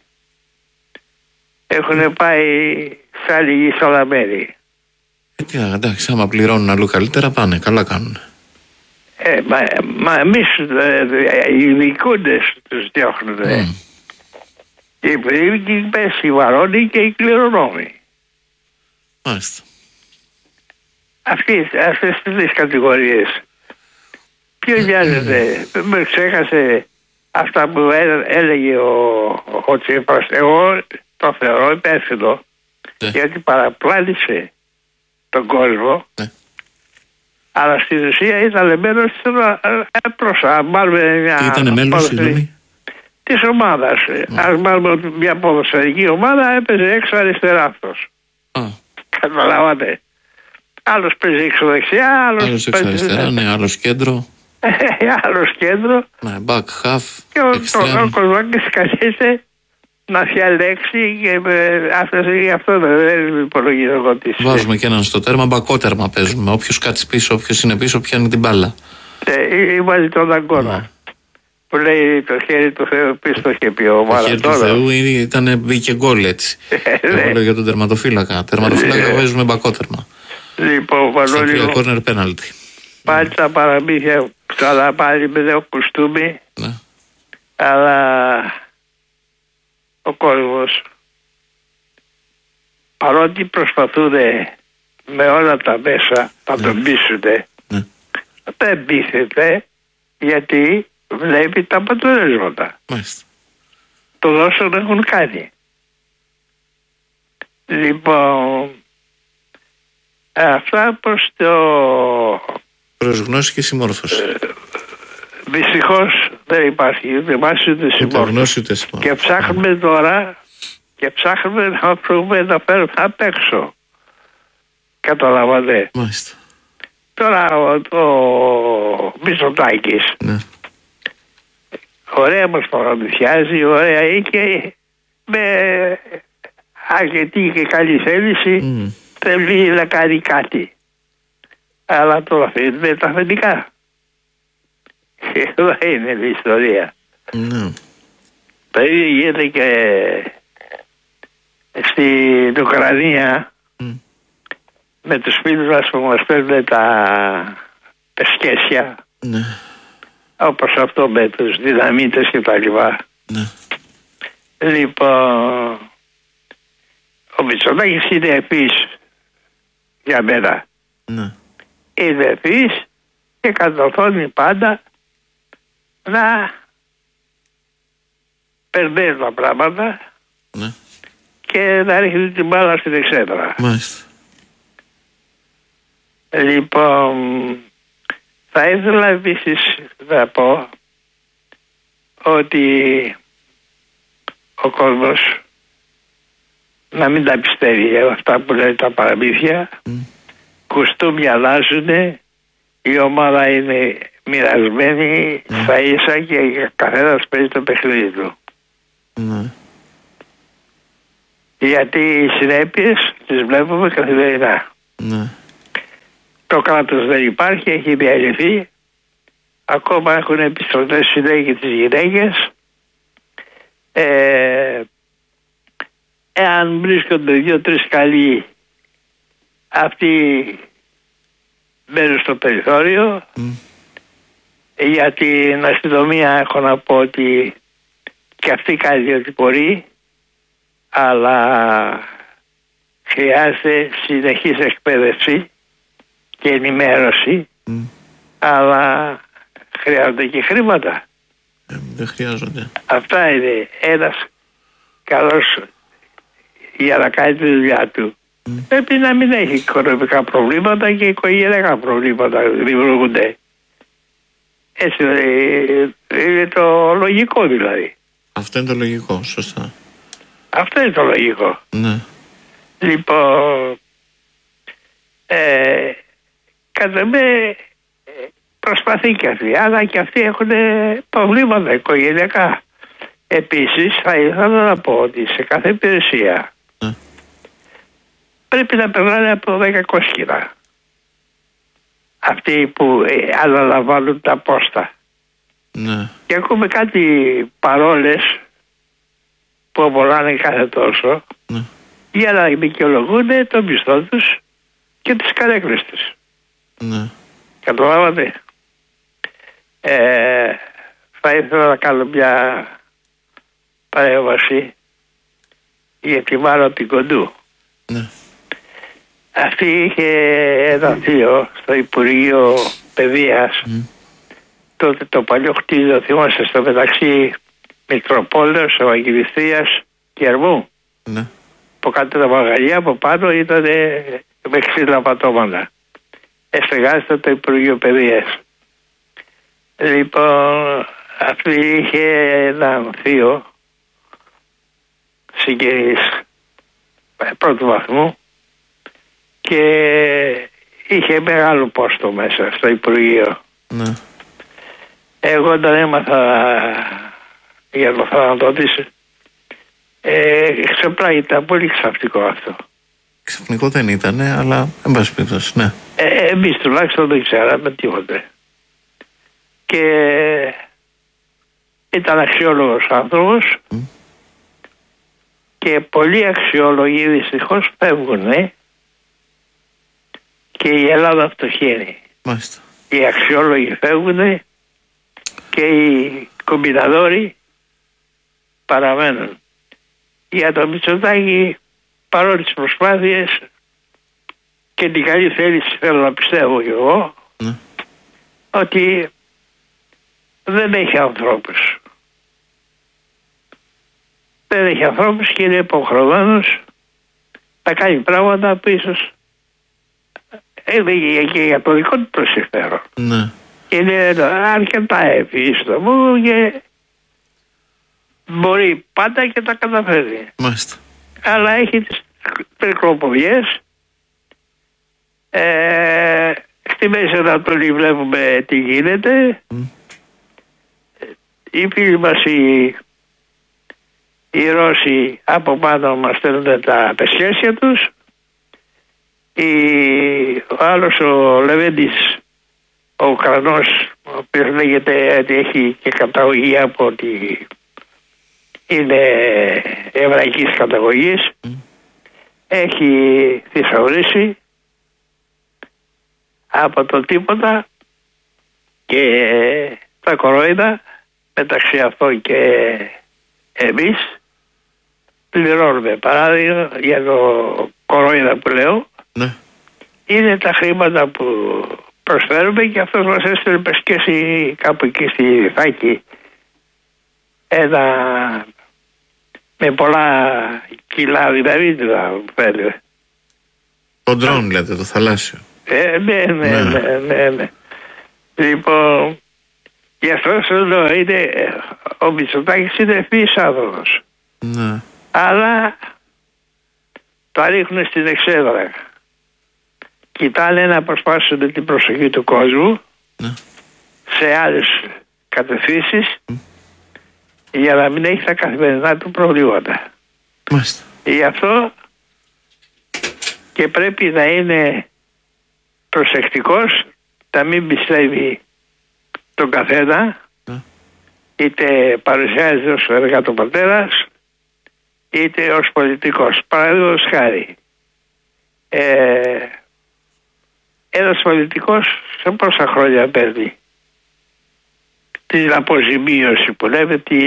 έχουν πάει σε άλλη γη, σε άλλα μέρη. Ε, εντάξει, άμα πληρώνουν αλλού καλύτερα πάνε, καλά κάνουν. Ε, μα, μα εμείς ε, οι ειδικούντες τους διώχνουν. Mm. Οι πρίγκιπες, οι βαρώνοι και οι κληρονόμοι. Μάλιστα. Αυτές, αυτές τις τρεις κατηγορίες. Ποιος νοιάζεται, με ξέχασε αυτά που έλεγε ο, ο Τσίπρας. Εγώ το θεωρώ υπεύθυνο, yeah. γιατί παραπλάνησε τον κόσμο, yeah. αλλά στην ουσία ήταν μέλος προς, αν πάρουμε μια... Τι ήταν μέλος, συγγνώμη? Της ομάδας. Mm. Αν πάρουμε μια ποδοσφαιρική ομάδα, έπαιζε έξω αριστερά αυτός. Mm. Καταλάβατε. Άλλος παίζει έξω δεξιά, άλλος, άλλος έξω αριστερά, ναι, άλλος κέντρο. άλλος κέντρο. Ναι, back, half, και ο, ο Κοσμάκης καθίστε να διαλέξει και αυτός, αυτό δεν υπολογίζω εγώ τις... Βάζουμε και έναν στο τέρμα, μπακότερμα παίζουμε. Όποιος κάτσει πίσω, όποιος είναι πίσω, πιάνει την μπάλα. Ε, βάζει τον Δαγκώνα. Ναι. Που λέει το χέρι του Θεού, πίσω το είχε πει ο Μαραντόνα. Το χέρι του Θεού ήταν, μπήκε γκολ έτσι. Εγώ λέω για τον τερματοφύλακα. Τερματοφύλακα βάζουμε μπακότερμα. Λοιπόν, Πανόλη μου, corner penalty. πάλι τα παραμύθια, ξανά πάλι με το κουστούμι, ναι. αλλά ο κόσμος, παρότι προσπαθούν με όλα τα μέσα να ναι. τον πείσουνε, ναι. δεν πείθεται, γιατί βλέπει τα αποτελέσματα. Μάλιστα. Το δόσο έχουν κάνει. Λοιπόν, αυτά προς το... προς γνώση και συμμόρφωση. Ε, δυστυχώς δεν υπάρχει ούτε γνώση ούτε συμμόρφωση. Και ψάχνουμε τώρα και ψάχνουμε να βρούμε να φέρουμε απ' έξω. Καταλάβατε. Μάλιστα. Τώρα ο, ο Μητσοτάκης, ναι. ωραία μας παραμυθιάζει, ωραία είχε, με αρκετή και καλή θέληση mm. θέλει να κάνει κάτι. Αλλά το αφήνουμε τα αφεντικά. Εδώ είναι η ιστορία. Mm. Το ίδιο γίνεται και στην Ουκρανία mm. με τους φίλους μας που μας παίρνουν τα σκέσια. Mm. Όπως αυτό με τους δυναμίτες και τα λοιπά. Ναι. Λοιπόν, ο Μητσοτάκης είναι ευφύς για μένα. Ναι. Είναι ευφύς και κατορθώνει πάντα να περνάει τα πράγματα ναι. και να ρίχνει την μπάλα στην εξέδρα. Μάλιστα. Λοιπόν, θα ήθελα επίσης να πω ότι ο κόσμος να μην τα πιστεύει αυτά που λέει τα παραμύθια. Mm. Κουστούμια αλλάζουν, η ομάδα είναι μοιρασμένη mm. στα ίσα και καθένας παίζει το παιχνίδι του. Mm. Γιατί οι συνέπειες τις βλέπουμε καθημερινά. Mm. Το κράτος δεν υπάρχει, έχει διαλυθεί. Ακόμα έχουν επιστροφές συνέχεια τις γυναίκες. Ε, αν βρίσκονται δύο-τρεις καλοί, αυτοί μπαίνουν στο περιθώριο. Mm. Για την αστυνομία έχω να πω ότι και αυτή κάνει ό,τι μπορεί, αλλά χρειάζεται συνεχής εκπαίδευση και ενημέρωση, mm. αλλά χρειάζονται και χρήματα. Ε, δεν χρειάζονται. Αυτά είναι. Ένας καλός για να κάνει τη δουλειά του mm. πρέπει να μην έχει οικονομικά προβλήματα και οικογενειακά προβλήματα δημιουργούνται. Έτσι είναι το λογικό δηλαδή. Αυτό είναι το λογικό, σωστά. Αυτό είναι το λογικό. Ναι. Λοιπόν, ε, κατά με προσπαθεί και αυτοί, αλλά και αυτοί έχουν προβλήματα οικογενειακά. Επίσης θα ήθελα να πω ότι σε κάθε υπηρεσία ναι. πρέπει να περνάνε από δέκα είκοσι κιλά. Αυτοί που ε, αναλαμβάνουν τα πόστα. Ναι. Και ακούμε κάτι παρόλες που απολάνε κάθε τόσο ναι. για να δικαιολογούν το μισθό τους και τις καρέκλες τους. Ναι. Καταλάβατε. Ε, θα ήθελα να κάνω μια παρέμβαση για τη Μάρο την Κοντού. Ναι. Αυτή είχε ένα θείο στο Υπουργείο Παιδείας. Mm. Τότε το παλιό κτίριο, θυμάστε, στο μεταξύ Μητροπόλεως, Ευαγγελιστίας και Ερμού. Mm. Από κάτω τα μαγαζιά, από πάνω ήταν με ξύλα πατώματα. Εστεγάζεται το Υπουργείο Παιδείας. Λοιπόν, αυτή είχε έναν θείο συγγενής πρώτου βαθμού και είχε μεγάλο πόστο μέσα στο Υπουργείο. Ναι. Εγώ όταν έμαθα για το θάνατό της, ε, ξεπλάγει, ήταν πολύ ξαφνικό αυτό. Ξαφνικό δεν ήταν, αλλά εν πάση περιπτώσει, ναι. Ε, εμείς τουλάχιστον δεν ξέραμε τίποτε. Και ήταν αξιόλογος άνθρωπος mm. και πολλοί αξιόλογοι δυστυχώς φεύγουν και η Ελλάδα φτωχαίνει. Μάλιστα. Οι αξιόλογοι φεύγουν και οι κομπιναδόροι παραμένουν. Για το Μητσοτάκη, παρόλες τις προσπάθειες και την καλή θέληση, θέλω να πιστεύω κι εγώ, mm. ότι δεν έχει ανθρώπους. Δεν έχει ανθρώπους και είναι υποχρεωμένος να κάνει πράγματα που ίσως είναι και για το δικό του το συμφέρον. Ναι. Είναι αρκετά επίσημο και μπορεί πάντα και τα καταφέρει. Μάλιστα. Αλλά έχει τις περικλοποδιές. Ε, στη Μέση Ανατολή βλέπουμε τι γίνεται. Mm. Οι φίλοι μας οι, οι Ρώσοι από πάνω μας στέλνουν τα πεσχέσια τους. Η, ο άλλος ο Λεβέντης, ο Ουκρανός, ο οποίος λέγεται ότι έχει και καταγωγή από ότι είναι εβραϊκής καταγωγής, mm. έχει θησαυρίσει από το τίποτα και τα κορόιδα, μεταξύ αυτών και εμείς πληρώνουμε. Παράδειγμα, για το κορόιδα που λέω, ναι. είναι τα χρήματα που προσφέρουμε και αυτός μας έστειλε πεσκέση κάπου εκεί στη Θάκη ένα με πολλά κιλά δυναμίτιδα φέρει. Το ντρόν λέτε, το θαλάσσιο. Ε, ναι, ναι, ναι, ναι, ναι, ναι. Λοιπόν, γι' αυτό σου λέω, είναι, ο Μητσοτάκης είναι ευθύς άνθρωπος. Ναι. Αλλά το ρίχνουν στην εξέδρα. Κοιτάνε να προσπάσουν την προσοχή του κόσμου ναι. σε άλλες κατευθύνσεις mm. για να μην έχει τα καθημερινά του προβλήματα. Μάλιστα. Γι' αυτό και πρέπει να είναι προσεκτικός, να μην πιστεύει τον καθένα, mm. είτε παρουσιάζεται ως εργατοπατέρας, είτε ως πολιτικός. Παραδείγματος χάρη, ε, ένας πολιτικός σε πόσα χρόνια παίρνει την αποζημίωση που λέμε, τη,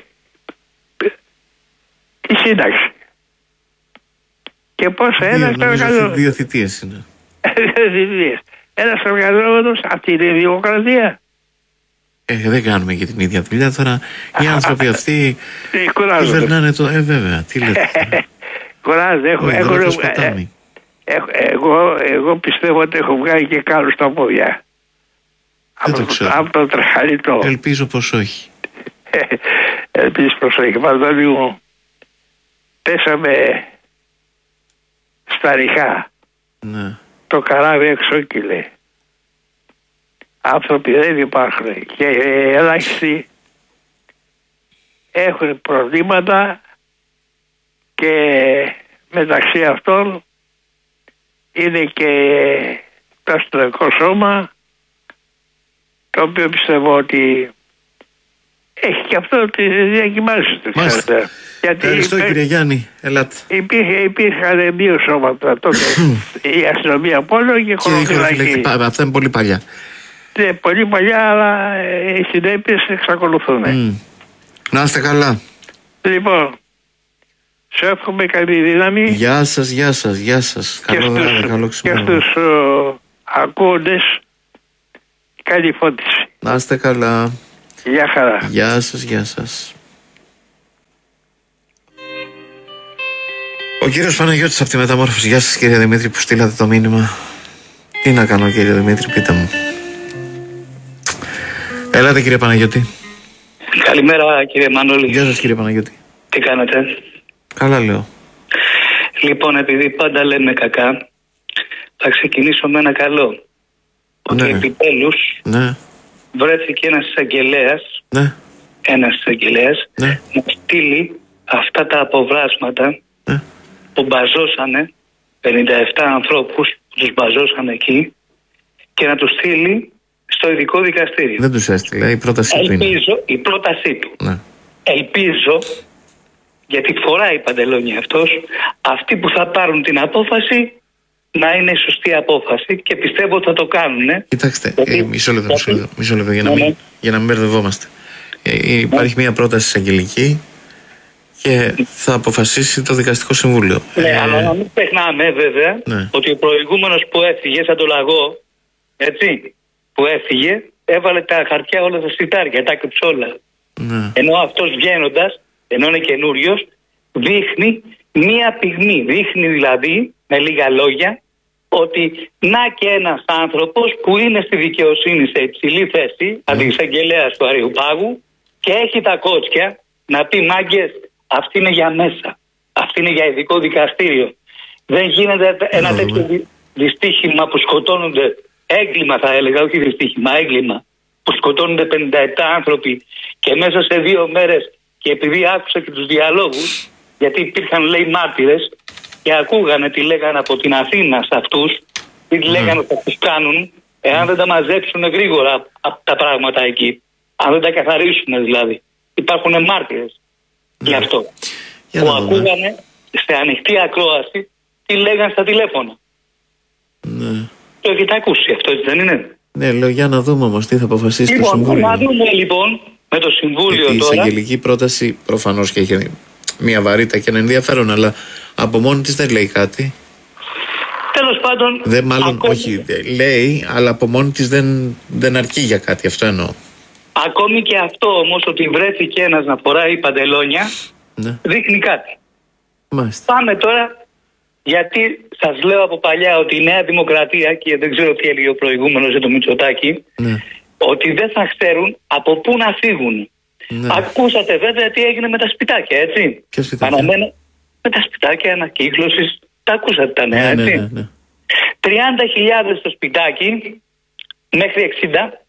τη σύνταξη. Και πόσα ένας εργαζόμενος. Δύο θητείες είναι. Ένας εργαζόμενος, αυτή είναι η δημοκρατία. Ε, δεν κάνουμε και την ίδια δουλειά τώρα. Οι άνθρωποι αυτοί κυβερνάνε το. Ε, βέβαια, τι λέτε. Κουράζονται. Έχω, έχω, έχω, εγώ, εγώ πιστεύω ότι έχω βγάλει και κάλους στα πόδια. Δεν το ξέρω. Από το τραχαλιτό. Ελπίζω πως όχι. Ελπίζω πως όχι. Παντώνη μου, πέσαμε στα ριχά. Ναι. Το καράβι εξόκυλε. Άνθρωποι δεν υπάρχουν και ελάχιστοι έχουν προβλήματα και μεταξύ αυτών είναι και το αστυνομικό σώμα, το οποίο πιστεύω ότι έχει και αυτό τη διακυμάνση του. Ευχαριστώ υπήρ... κύριε Γιάννη, ελάτε. Υπήρχε, υπήρχαν δύο σώματα τότε, η αστυνομία πόλο και η χωροφυλακή. Αυτά είναι πολύ παλιά. Ναι, πολύ παλιά, αλλά οι συνέπειες εξακολουθούν. Mm. Να είστε καλά. Λοιπόν, σε εύχομαι καλή δύναμη. Γεια σας, γεια σας, γεια σας. Και καλό στους, βράδυ, καλό ξημέρωμα. Και στους uh, ακούοντες, καλή φώτιση. Να είστε καλά. Γεια χαρά. Γεια σας, γεια σας. Ο κύριος Παναγιώτης από τη Μεταμόρφωση. Γεια σας κύριε Δημήτρη που στείλατε το μήνυμα. Τι να κάνω κύριε Δημήτρη, πείτε μου. Έλατε κύριε Παναγιώτη. Καλημέρα κύριε Μανώλη. Γεια σας κύριε Παναγιώτη. Τι κάνετε? Καλά λέω. Λοιπόν, επειδή πάντα λέμε κακά, θα ξεκινήσω με ένα καλό. Ότι ναι. επιτέλους ναι. βρέθηκε ένας εισαγγελέας, ναι. ένας εισαγγελέας ναι. να στείλει αυτά τα αποβράσματα ναι. που μπαζώσανε πενήντα επτά ανθρώπους που τους μπαζώσανε εκεί και να τους στείλει στο ειδικό δικαστήριο. Δεν τους έστειλε, η πρότασή του είναι. Ελπίζω, η πρότασή του. Ναι. Ελπίζω, γιατί φοράει παντελόνια αυτός, αυτοί που θα πάρουν την απόφαση να είναι η σωστή απόφαση και πιστεύω ότι θα το κάνουν. Κοιτάξτε, γιατί, ε, μισό λεπτό, γιατί, μισό λεπτό, μισό λεπτό για, να ναι, μην, για να μην μπερδευόμαστε. Ε, υπάρχει μια πρόταση εισαγγελική και θα αποφασίσει το δικαστικό συμβούλιο. Ναι, ε, αλλά να μην ξεχνάμε βέβαια ναι. ότι ο προηγούμενος που έφυγε σαν το λαγό, έτσι, που έφυγε, έβαλε τα χαρτιά όλα τα σιτάρια, τα έκρυψε όλα. Ναι. Ενώ αυτός βγαίνοντας, ενώ είναι καινούριος, δείχνει μία πυγμή. Δείχνει δηλαδή, με λίγα λόγια, ότι να και ένας άνθρωπος που είναι στη δικαιοσύνη σε υψηλή θέση, mm. αντιεισαγγελέας του Αριουπάγου, και έχει τα κότσια να πει μάγκες, αυτή είναι για μέσα. Αυτή είναι για ειδικό δικαστήριο. Δεν γίνεται ένα τέτοιο δυ, δυστύχημα που σκοτώνονται. Έγκλημα θα έλεγα, όχι δυστύχημα, έγκλημα. Που σκοτώνονται πενήντα επτά άνθρωποι και μέσα σε δύο μέρες, και επειδή άκουσα και τους διαλόγους, γιατί υπήρχαν λέει μάρτυρες και ακούγανε τι λέγανε από την Αθήνα σε αυτούς, τι mm. λέγανε ότι θα τους κάνουν, εάν δεν τα μαζέψουν γρήγορα από τα πράγματα εκεί. Αν δεν τα καθαρίσουν δηλαδή. Υπάρχουν μάρτυρες mm. γι' αυτό. Για που ακούγανε σε ανοιχτή ακρόαση τι λέγανε στα τηλέφωνα. Ναι. Το έχετε ακούσει αυτό, έτσι δεν είναι? Ναι, λέω για να δούμε όμως τι θα αποφασίσει λοιπόν, το Συμβούλιο. Να δούμε λοιπόν με το Συμβούλιο γιατί τώρα. Η εισαγγελική πρόταση προφανώς και έχει μια βαρύτητα και ένα ενδιαφέρον, αλλά από μόνη της δεν λέει κάτι. Τέλος πάντων. Δεν, μάλλον ακόμη... όχι, λέει, αλλά από μόνη της δεν, δεν αρκεί για κάτι, αυτό εννοώ. Ακόμη και αυτό όμως, ότι βρέθηκε ένας να φοράει παντελόνια, ναι. δείχνει κάτι. Μάλιστα. Πάμε τώρα. Γιατί σας λέω από παλιά ότι η Νέα Δημοκρατία, και δεν ξέρω τι έλεγε ο προηγούμενος για το Μητσοτάκη, ναι. ότι δεν θα ξέρουν από πού να φύγουν. Ναι. Ακούσατε βέβαια τι έγινε με τα σπιτάκια, έτσι. Ποια σπιτάκια? Αναμένω, με τα σπιτάκια ανακύκλωσης, τα ακούσατε τα νέα, ναι, έτσι. Ναι, ναι, ναι. τριάντα χιλιάδες το σπιτάκι, μέχρι εξήντα,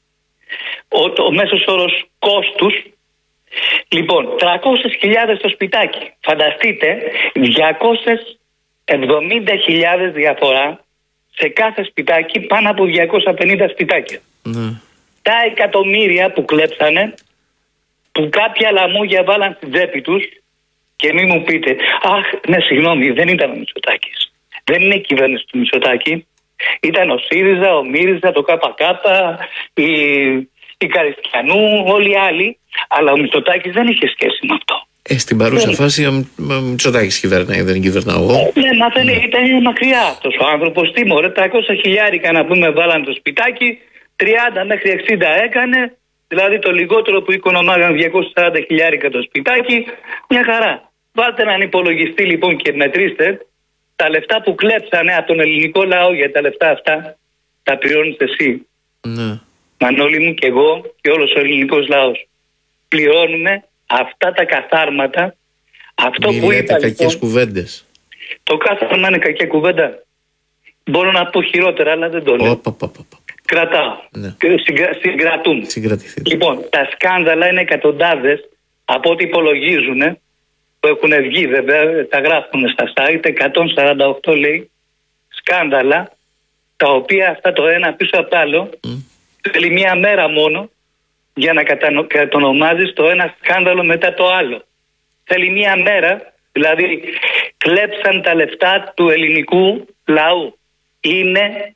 ο, ο μέσος όρος κόστους. Λοιπόν, τριακόσιες χιλιάδες το σπιτάκι. Φανταστείτε, διακόσιες εβδομήντα χιλιάδες διαφορά σε κάθε σπιτάκι, πάνω από διακόσια πενήντα σπιτάκια. Ναι. Τα εκατομμύρια που κλέψανε, που κάποια λαμόγια βάλαν στην τσέπη τους, Και μην μου πείτε, αχ, ναι, συγγνώμη, δεν ήταν ο Μητσοτάκης. Δεν είναι η κυβέρνηση του Μητσοτάκη. Ήταν ο ΣΥΡΙΖΑ, ο ΜΥΡΙΖΑ, το ΚΚ, η, η Καριστιανού, όλοι οι άλλοι. Αλλά ο Μητσοτάκης δεν είχε σχέση με αυτό. Ε, στην παρούσα φάση ο Μητσοτάκης κυβερνάει, δεν κυβερνάω εγώ. Ναι, μα δεν ήταν μακριά αυτός ο άνθρωπος. Τι μωρέ, τριακόσια χιλιάρικα να πούμε βάλαν το σπιτάκι, τριάντα μέχρι εξήντα έκανε. Δηλαδή το λιγότερο που οικονομάγαν διακόσια σαράντα χιλιάρικα το σπιτάκι, μια χαρά. Βάλτε έναν υπολογιστή λοιπόν και μετρήστε τα λεφτά που κλέψανε από τον ελληνικό λαό, για τα λεφτά αυτά τα πληρώνεις εσύ. Ναι. Μανώλη μου και εγώ και όλος ο ελληνικός λαός. Πληρώνουμε αυτά τα καθάρματα. Αυτό Μη που λέτε είπα, κακές λοιπόν, κουβέντες. το κάθαρμα είναι κακιά κουβέντα. Μπορώ να πω χειρότερα, αλλά δεν το λέω. Οπα, πα, πα, πα. Κρατάω. Ναι. Συγκρα... Συγκρατούν. Συγκρατηθείτε. Λοιπόν, τα σκάνδαλα είναι εκατοντάδες από ό,τι υπολογίζουν, που έχουν βγει βέβαια, τα γράφουν στα site, εκατόν σαράντα οκτώ λέει σκάνδαλα, τα οποία αυτά το ένα πίσω από το άλλο mm. θέλει μία μέρα μόνο για να κατανο... κατονομάζεις το ένα σκάνδαλο μετά το άλλο. Θέλει μία μέρα, δηλαδή κλέψαν τα λεφτά του ελληνικού λαού. Είναι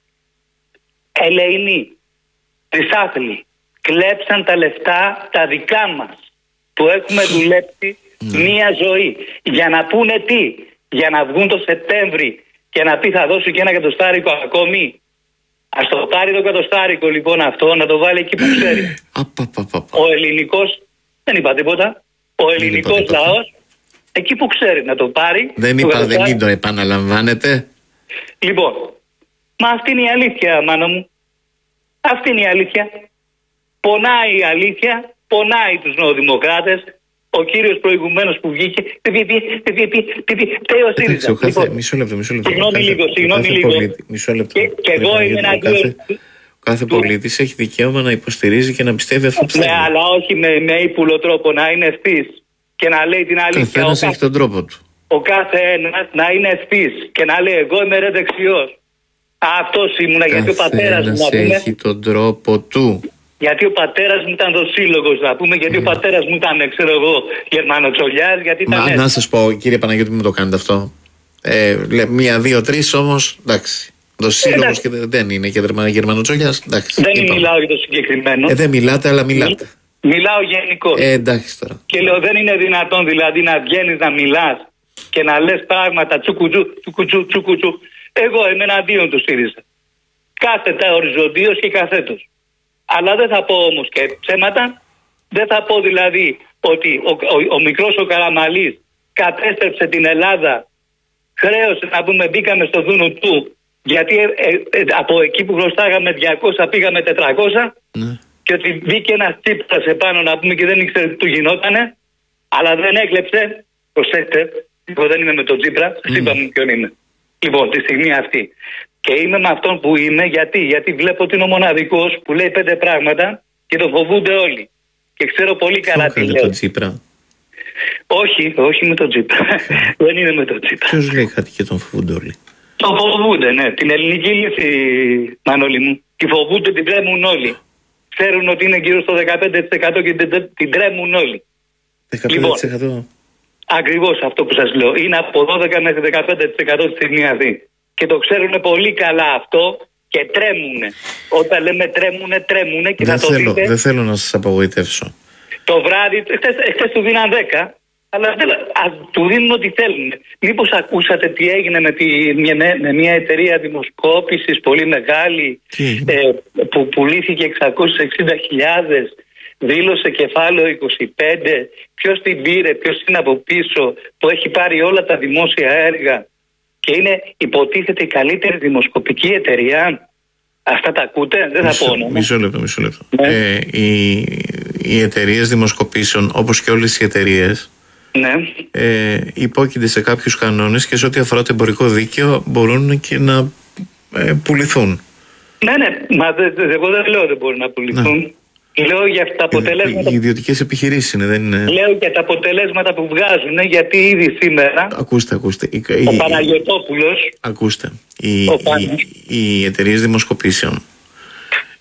ελεηνοί, τρισάθλοι. Κλέψαν τα λεφτά τα δικά μας που έχουμε δουλέψει μία ζωή. Για να πούνε τι, για να βγουν το Σεπτέμβρη και να πει θα δώσω και ένα εκατοστάρικο ακόμη. Ας το πάρει το εκατοστάρικο λοιπόν αυτό, να το βάλει εκεί που ξέρει. Ο ελληνικός, δεν είπα τίποτα, ο ελληνικός λαός εκεί που ξέρει να το πάρει. Δεν είπα, δεν μην το επαναλαμβάνετε. Λοιπόν, μα αυτή είναι η αλήθεια, μάνα μου. Αυτή είναι η αλήθεια. Πονάει η αλήθεια, πονάει τους νεοδημοκράτες. Ο κύριος προηγουμένως που βγήκε. Φταίει ο ΣΥΡΙΖΑ. Μισό λεπτό, μισό λεπτό. Συγγνώμη λίγο, συγγνώμη λίγο. Μισό λεπτό. Και εγώ είμαι εναντίον. Ο κάθε πολίτης έχει δικαίωμα να υποστηρίζει και να πιστεύει αυτό που θέλει. Ναι, αλλά όχι με ύπουλο τρόπο, να είναι ευθύς και να λέει την αλήθεια. Καθένας έχει τον τρόπο του. Ο κάθε ένας να είναι ευθύς και να λέει εγώ είμαι ρε δεξιός. Αυτός ήμουνα, γιατί ο πατέρας μου, να πούμε, έχει τον τρόπο του. Γιατί ο πατέρας μου ήταν δοσύλλογος, να πούμε, γιατί mm. ο πατέρας μου ήταν, ξέρω εγώ, Γερμανοτσολιάς, γιατί ήταν. Μα, να σας πω, κύριε Παναγιώτη, μου το κάνετε αυτό. Ε, μία, δύο, τρεις όμως, εντάξει. Δοσύλλογος και δεν είναι και Γερμανοτσολιάς, εντάξει. Δεν είπαμε. Μιλάω για το συγκεκριμένο. Ε, δεν μιλάτε, αλλά μιλάτε. Μιλάω γενικώς. Ε, εντάξει τώρα. Και λέω, δεν είναι δυνατόν δηλαδή να βγαίνεις να μιλάς και να λες πράγματα τσουκουτζου, τσουκουτζου, τσουκουτζου. Εγώ είμαι εναντίον του ΣΥΡΙΖΑ. Κάθετα οριζοντίως και καθέτος. Αλλά δεν θα πω όμως και ψέματα. Δεν θα πω δηλαδή ότι ο, ο, ο μικρός ο Καραμαλής κατέστρεψε την Ελλάδα, χρέωσε να πούμε, μπήκαμε στο δούνο του, γιατί ε, ε, ε, από εκεί που χρωστάγαμε διακόσια πήγαμε τετρακόσια ναι. Και ότι μπήκε ένας Τσίπρας επάνω να πούμε και δεν ήξερε τι του γινότανε, αλλά δεν έκλεψε. Προσέξτε, εγώ δεν είμαι με τον Τσίπρα, mm. είπαμε ποιον είμαι. Λοιπόν, τη στιγμή αυτή. Και είμαι με αυτόν που είμαι, γιατί, γιατί βλέπω ότι είναι ο μοναδικός που λέει πέντε πράγματα και το φοβούνται όλοι. Και ξέρω πολύ καλά τι λέω. Τον Τσίπρα. Όχι, όχι με τον Τσίπρα. Δεν είναι με τον Τσίπρα. Ποιος λέει κάτι και τον φοβούνται όλοι? Τον φοβούνται, ναι. Την ελληνική λύση, Μανώλη μου. Τη φοβούνται, την τρέμουν όλοι. Ξέρουν ότι είναι γύρω στο δεκαπέντε τοις εκατό και την τρέμουν όλοι. δεκαπέντε τοις εκατό. Λοιπόν, ακριβώς αυτό που σας λέω. Είναι από δώδεκα μέχρι δεκαπέντε τοις εκατό τη στιγμή αυτή. Και το ξέρουν πολύ καλά αυτό και τρέμουνε. Όταν λέμε τρέμουνε, τρέμουνε και δεν θα το θέλω, δείτε. Δεν θέλω να σας απογοητεύσω. Το βράδυ, χθες του δίναν δέκα, αλλά δεν, ας του δίνουν ό,τι θέλουν. Μήπως ακούσατε τι έγινε με, τη, με, με μια εταιρεία δημοσκόπησης πολύ μεγάλη ε, που πουλήθηκε εξακόσιες εξήντα χιλιάδες, δήλωσε κεφάλαιο είκοσι πέντε, ποιος την πήρε, ποιος είναι από πίσω, που έχει πάρει όλα τα δημόσια έργα. Και είναι υποτίθεται η καλύτερη δημοσκοπική εταιρεία. Αυτά τα ακούτε, δεν μισό, θα πω όνομα. Μισό λεπτό, μισό λεπτό. Ναι. Ε, οι, οι εταιρείες δημοσκοπήσεων, όπως και όλες οι εταιρείες, ναι. ε, υπόκεινται σε κάποιους κανόνες και σε ό,τι αφορά το εμπορικό δίκαιο μπορούν και να ε, πουληθούν. Ναι, ναι, μα δε, δε, εγώ δεν λέω δεν μπορούν να πουληθούν. Ναι. Λέω για τα αποτελέσματα. Οι ιδιωτικές επιχειρήσεις είναι, δεν είναι. Λέω για τα αποτελέσματα που βγάζουν, γιατί ήδη σήμερα. Ακούστε, ακούστε. Ο Παναγιωτόπουλος. Ακούστε. Οι, οι, οι εταιρείες δημοσκοπήσεων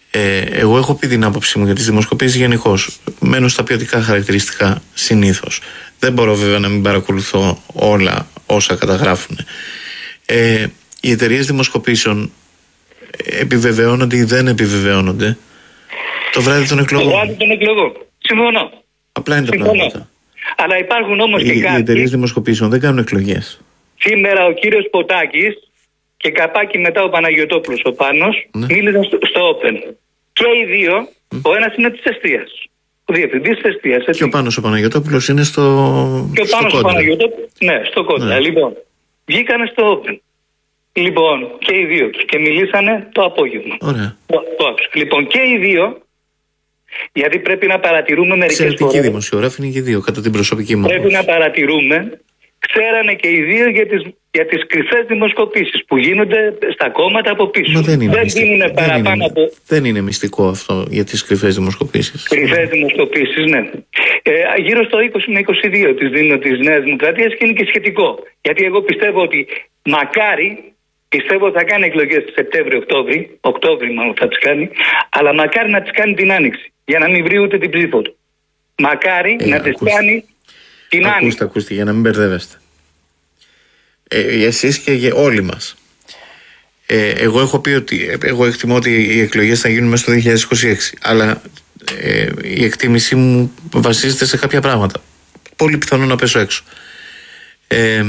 Ε, εγώ έχω πει την άποψή μου για τις δημοσκοπήσεις γενικώς. Μένω στα ποιοτικά χαρακτηριστικά συνήθως. Δεν μπορώ βέβαια να μην παρακολουθώ όλα όσα καταγράφουν. Ε, οι εταιρείες δημοσκοπήσεων επιβεβαιώνονται ή δεν επιβεβαιώνονται το βράδυ των εκλογών. Το βράδυ των εκλογών. Συμφωνώ. Απλά είναι τα πράγματα. Αλλά υπάρχουν όμως και οι, κάποιοι. Οι εταιρείες δημοσκοπήσεων δεν κάνουν εκλογές. Σήμερα ο κύριος Ποτάκης και καπάκι μετά ο Παναγιωτόπουλος ο Πάνος, ναι, μίλησαν στο, στο Open. Και οι δύο, mm. ο ένας είναι της Εστίας. Ο διευθυντής της Εστίας. Και ο Πάνος ο Παναγιωτόπουλος είναι στο Και ο Πάνος ο Παναγιωτόπουλος, ναι, στο Κόντρα. Ναι. Λοιπόν, βγήκανε στο Open. Λοιπόν, και οι δύο τους. Και μιλήσανε το απόγευμα. Ωραία. Το, το λοιπόν, και οι δύο, γιατί πρέπει να παρατηρούμε μερικές φορές. Εξαιρετικοί δημοσιογράφοι είναι και οι δύο, κατά την προσωπική μου. Πρέπει να παρατηρούμε. Ξέρανε και οι δύο για τις, για τις κρυφές δημοσκοπήσεις που γίνονται στα κόμματα από πίσω. Μα δεν είναι, δεν μυστικό. είναι παραπάνω δεν είναι, από... δεν είναι μυστικό αυτό για τις κρυφές δημοσκοπήσεις. Κρυφές δημοσκοπήσεις, ναι. Ε, γύρω στο είκοσι με είκοσι δύο της δίνω της Νέας Δημοκρατίας και είναι και σχετικό. Γιατί εγώ πιστεύω ότι μακάρι, πιστεύω ότι θα κάνει εκλογές Σεπτέμβριο-Οκτώβρη, Οκτώβρη μάλλον θα τις κάνει, αλλά μακάρι να τις κάνει την Άνοιξη, για να μην βρει ούτε την ψήφο του. Μακάρι ε, να τις κάνει την Άνοιξη. Ακούστε, ακούστε, για να μην μπερδεύεστε. Ε, εσείς και για όλοι μας. Ε, εγώ έχω πει ότι εγώ εκτιμώ ότι οι εκλογές θα γίνουν μέσα στο δύο χιλιάδες είκοσι έξι, αλλά ε, η εκτίμησή μου βασίζεται σε κάποια πράγματα. Πολύ πιθανό να πέσω έξω. Ε,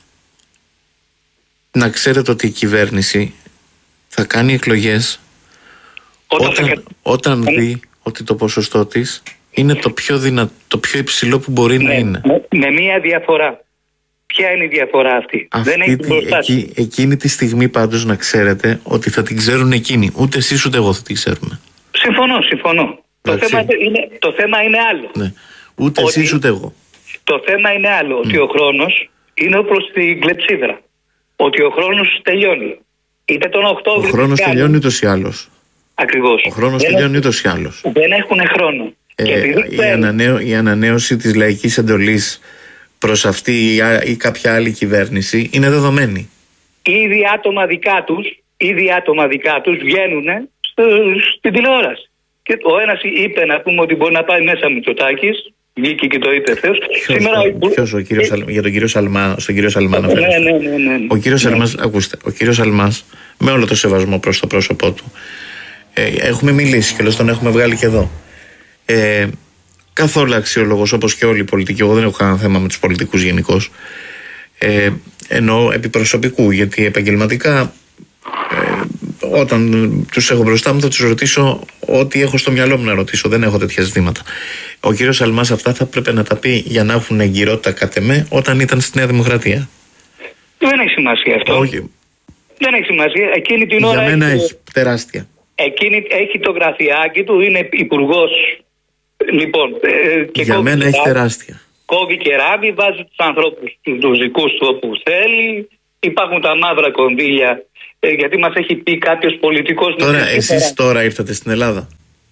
να ξέρετε ότι η κυβέρνηση θα κάνει εκλογές όταν, όταν, θα... όταν δει ότι το ποσοστό της είναι το πιο, δυνα... το πιο υψηλό που μπορεί ναι, να είναι. Με, με μία διαφορά. Ποια είναι η διαφορά αυτή? αυτή Δεν έχει την εκεί, εκείνη τη στιγμή πάντως να ξέρετε ότι θα την ξέρουν εκείνοι. Ούτε εσείς ούτε εγώ θα την ξέρουμε. Συμφωνώ, συμφωνώ. Το θέμα είναι, το θέμα είναι άλλο. Ναι. Ούτε ότι, εσείς ούτε εγώ. Το θέμα είναι άλλο. Mm. Ότι ο χρόνος είναι όπως την κλεψίδρα. Ότι ο χρόνος τελειώνει. Είτε τον Οκτώβριο. Ο χρόνος τελειώνει ούτως ή άλλως. Ακριβώς. Ο χρόνος δεν τελειώνει ούτως ή άλλως. Δεν έχουν χρόνο. Ε, και η, ανανέω, η ανανέωση της λαϊκής εντολής προς αυτή ή, ή κάποια άλλη κυβέρνηση είναι δεδομένη. Ήδη άτομα δικά τους, ήδη άτομα δικά τους βγαίνουν στο, στην τηλεόραση. Και ο ένας είπε να πούμε ότι μπορεί να πάει μέσα Μητσοτάκης, βγήκε και το είπε Θεός. Ποιος, Σήμερα, ο, ποιος ο κύριος, ε, για τον κύριο Σαλμά, στον κύριο Σαλμά να ναι, ναι, ναι, ναι, ναι. Ο κύριος Σαλμάς, ακούστε, ο κύριος Σαλμάς, με όλο το σεβασμό προς το πρόσωπό του, ε, έχουμε μιλήσει και όλος τον έχουμε βγάλει και εδώ. Ε, καθόλου αξιόλογος όπως και όλοι οι πολιτικοί. Εγώ δεν έχω κανένα θέμα με τους πολιτικούς γενικώς. Ε, εννοώ επί προσωπικού, γιατί επαγγελματικά ε, όταν τους έχω μπροστά μου θα τους ρωτήσω ό,τι έχω στο μυαλό μου να ρωτήσω. Δεν έχω τέτοια ζητήματα. Ο κύριος Σαλμάς αυτά θα πρέπει να τα πει για να έχουν εγκυρότητα κατ' εμέ όταν ήταν στη Νέα Δημοκρατία. Δεν έχει σημασία αυτό. Όχι. Δεν έχει σημασία. Εκείνη την ώρα για μένα έχει, έχει τεράστια. Εκείνη έχει το γραφειάκι του, είναι υπουργός. Λοιπόν, ε, και για μένα έχει τεράστια. Κόβει και ράβει, βάζει τους ανθρώπους τους, τους δικούς του όπου θέλει. Υπάρχουν τα μαύρα κονδύλια, ε, γιατί μας έχει πει κάποιος πολιτικός. Τώρα, εσείς τώρα ήρθατε στην Ελλάδα.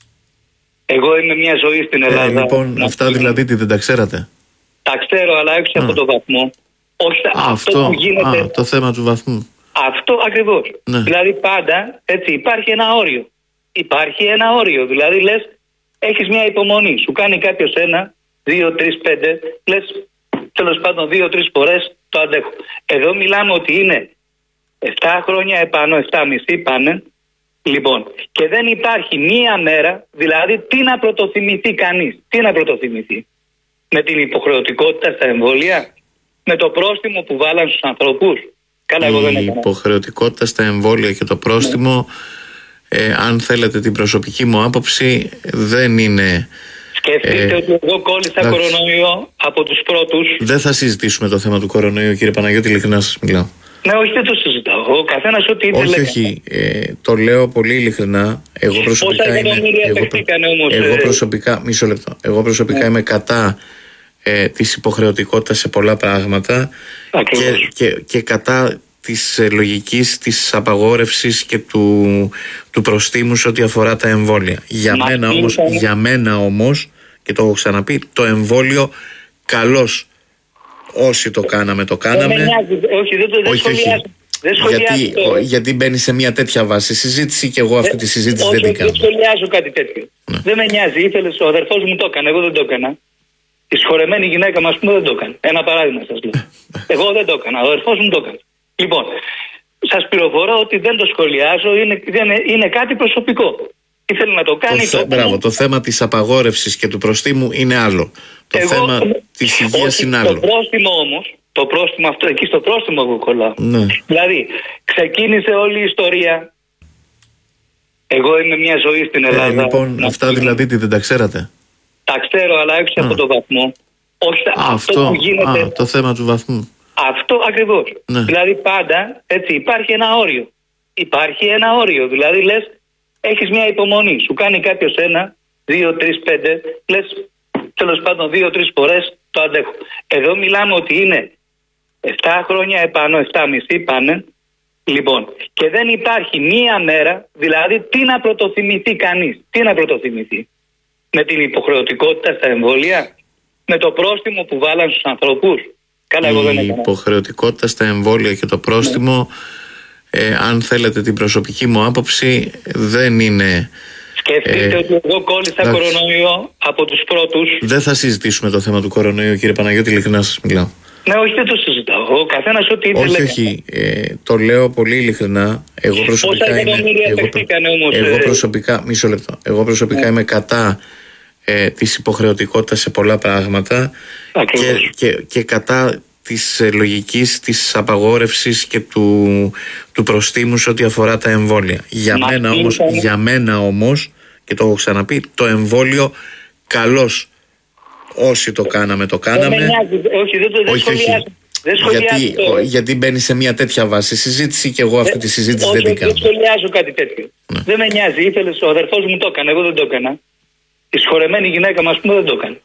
Εγώ είμαι μια ζωή στην Ελλάδα. Ε, λοιπόν, να αυτά δηλαδή τι δεν τα ξέρατε? Τα ξέρω, αλλά έξω από το βαθμό. Όχι, α, αυτό, αυτό που γίνεται. Α, το θέμα του βαθμού. Αυτό ακριβώς. Ναι. Δηλαδή πάντα, έτσι, υπάρχει ένα όριο. Υπάρχει ένα όριο. Δηλαδή λες, έχεις μια υπομονή. Σου κάνει κάποιος ένα, δύο, τρεις, πέντε. Λες, τέλος πάντων, δύο, τρεις φορές το αντέχω. Εδώ μιλάμε ότι είναι επτά χρόνια επάνω, επτά μισή πάνε. Λοιπόν, και δεν υπάρχει μία μέρα, δηλαδή τι να πρωτοθυμηθεί κανείς. Τι να πρωτοθυμηθεί. Με την υποχρεωτικότητα στα εμβόλια, με το πρόστιμο που βάλαν στους ανθρώπους. Καλά, εγώ δεν η έκανα. υποχρεωτικότητα στα εμβόλια και το πρόστιμο, ναι. ε, αν θέλετε την προσωπική μου άποψη, δεν είναι... Σκεφτείτε ε, ότι εγώ κόλλησα εντάξει. κορονοϊό από τους πρώτους. Δεν θα συζητήσουμε το θέμα του κορονοϊού, κύριε Παναγιώτη, ειλικρινά σας μιλάω. Ναι, όχι, δεν το συζητάω. Ο καθένας ό,τι ήθελε. Όχι, όχι. Ε, το λέω πολύ ειλικρινά. Εγώ προσωπικά είμαι... Εγώ, όμως, εγώ ε... προσωπικά... Μισό λεπτό. Εγώ προσωπικά ναι. είμαι κατά ε, της υποχρεωτικότητας σε πολλά πράγματα και, και, και κατά της ε, λογικής της απαγόρευσης και του, του προστίμου σε ό,τι αφορά τα εμβόλια. Για μένα, όμως, για μένα όμως, και το έχω ξαναπεί, το εμβόλιο καλώς. Όσοι το κάναμε, το κάναμε. Δεν όχι, δεν το δεν όχι, όχι. Δεν γιατί, το... γιατί μπαίνει σε μια τέτοια βάση συζήτηση και εγώ αυτή τη συζήτηση όχι, δεν την κάνω. Δεν σχολιάζω κάτι τέτοιο. Ναι. Δεν με νοιάζει. Ήθελες, ο αδερφός μου το έκανε, εγώ δεν το έκανα. Η συγχωρεμένη γυναίκα μας πούμε δεν το έκανε. Ένα παράδειγμα σας λέω. Εγώ δεν το έκανα. Ο αδερφός μου το έκανε. Λοιπόν, σας πληροφορώ ότι δεν το σχολιάζω, είναι, είναι, είναι κάτι προσωπικό. Ήθελε να το κάνει. Το, θε, το... Μπράβο, το θέμα της απαγόρευσης και του προστίμου είναι άλλο. Το εγώ, θέμα της υγείας είναι άλλο. Το πρόστιμο όμως, το πρόστιμο αυτό, εκεί στο πρόστιμο εγώ κολλάω. Ναι. Δηλαδή, ξεκίνησε όλη η ιστορία. Εγώ είμαι μια ζωή στην Ελλάδα. Ε, λοιπόν, να αυτά δηλαδή τι δεν τα ξέρατε? Τα ξέρω, αλλά έξω από το βαθμό. Όχι, α, αυτό, αυτό που γίνεται. Α, το θέμα του βαθμού. Αυτό ακριβώς. Ναι. Δηλαδή πάντα έτσι υπάρχει ένα όριο. Υπάρχει ένα όριο. Δηλαδή λες, έχεις μια υπομονή. Σου κάνει κάποιος ένα, δύο, τρεις, πέντε. Λες, τέλος πάντων, δύο, τρεις φορές το αντέχω. Εδώ μιλάμε ότι είναι επτά χρόνια επάνω, επτά μισή πάνε. Λοιπόν, και δεν υπάρχει μία μέρα, δηλαδή τι να πρωτοθυμηθεί κανείς. Τι να πρωτοθυμηθεί. Με την υποχρεωτικότητα στα εμβόλια, με το πρόστιμο που βάλαν στους ανθρώπους. Καλά, εγώ δεν η έκανα. Υποχρεωτικότητα στα εμβόλια και το πρόστιμο, ναι. ε, αν θέλετε την προσωπική μου άποψη, δεν είναι... Σκεφτείτε ε, ότι εγώ κόλλησα εντάξει. κορονοϊό από τους πρώτους. Δεν θα συζητήσουμε το θέμα του κορονοϊού, κύριε Παναγιώτη, ειλικρινά σας μιλάω. Ναι, όχι, δεν το συζητάω. Ο καθένας ό,τι ήθελε. Όχι, όχι. Ε, το λέω πολύ ειλικρινά. Εγώ προσωπικά είμαι... Εγώ, όμως, εγώ ε... προσωπικά... Μισό λεπτό. Εγώ προσωπικά ναι. είμαι κατά ε, της υποχρεωτικότητας σε πολλά πράγματα και, και, και κατά της ε, λογικής της απαγόρευσης και του, του προστίμου σε ό,τι αφορά τα εμβόλια. Για μένα, όμως, για μένα όμως, και το έχω ξαναπεί, το εμβόλιο καλώς όσοι το κάναμε, το κάναμε. Δεν όχι, δεν το δεν όχι, όχι. Δεν γιατί, το... γιατί μπαίνει σε μια τέτοια βάση συζήτηση και εγώ αυτή τη συζήτηση όχι, δεν την κάνω. Δεν σχολιάζω κάτι τέτοιο. Ναι. Δεν με νοιάζει. Ήθελες, ο αδερφός μου το έκανε, εγώ δεν το έκανα. Η συγχωρεμένη γυναίκα μας πούμε δεν το έκανε.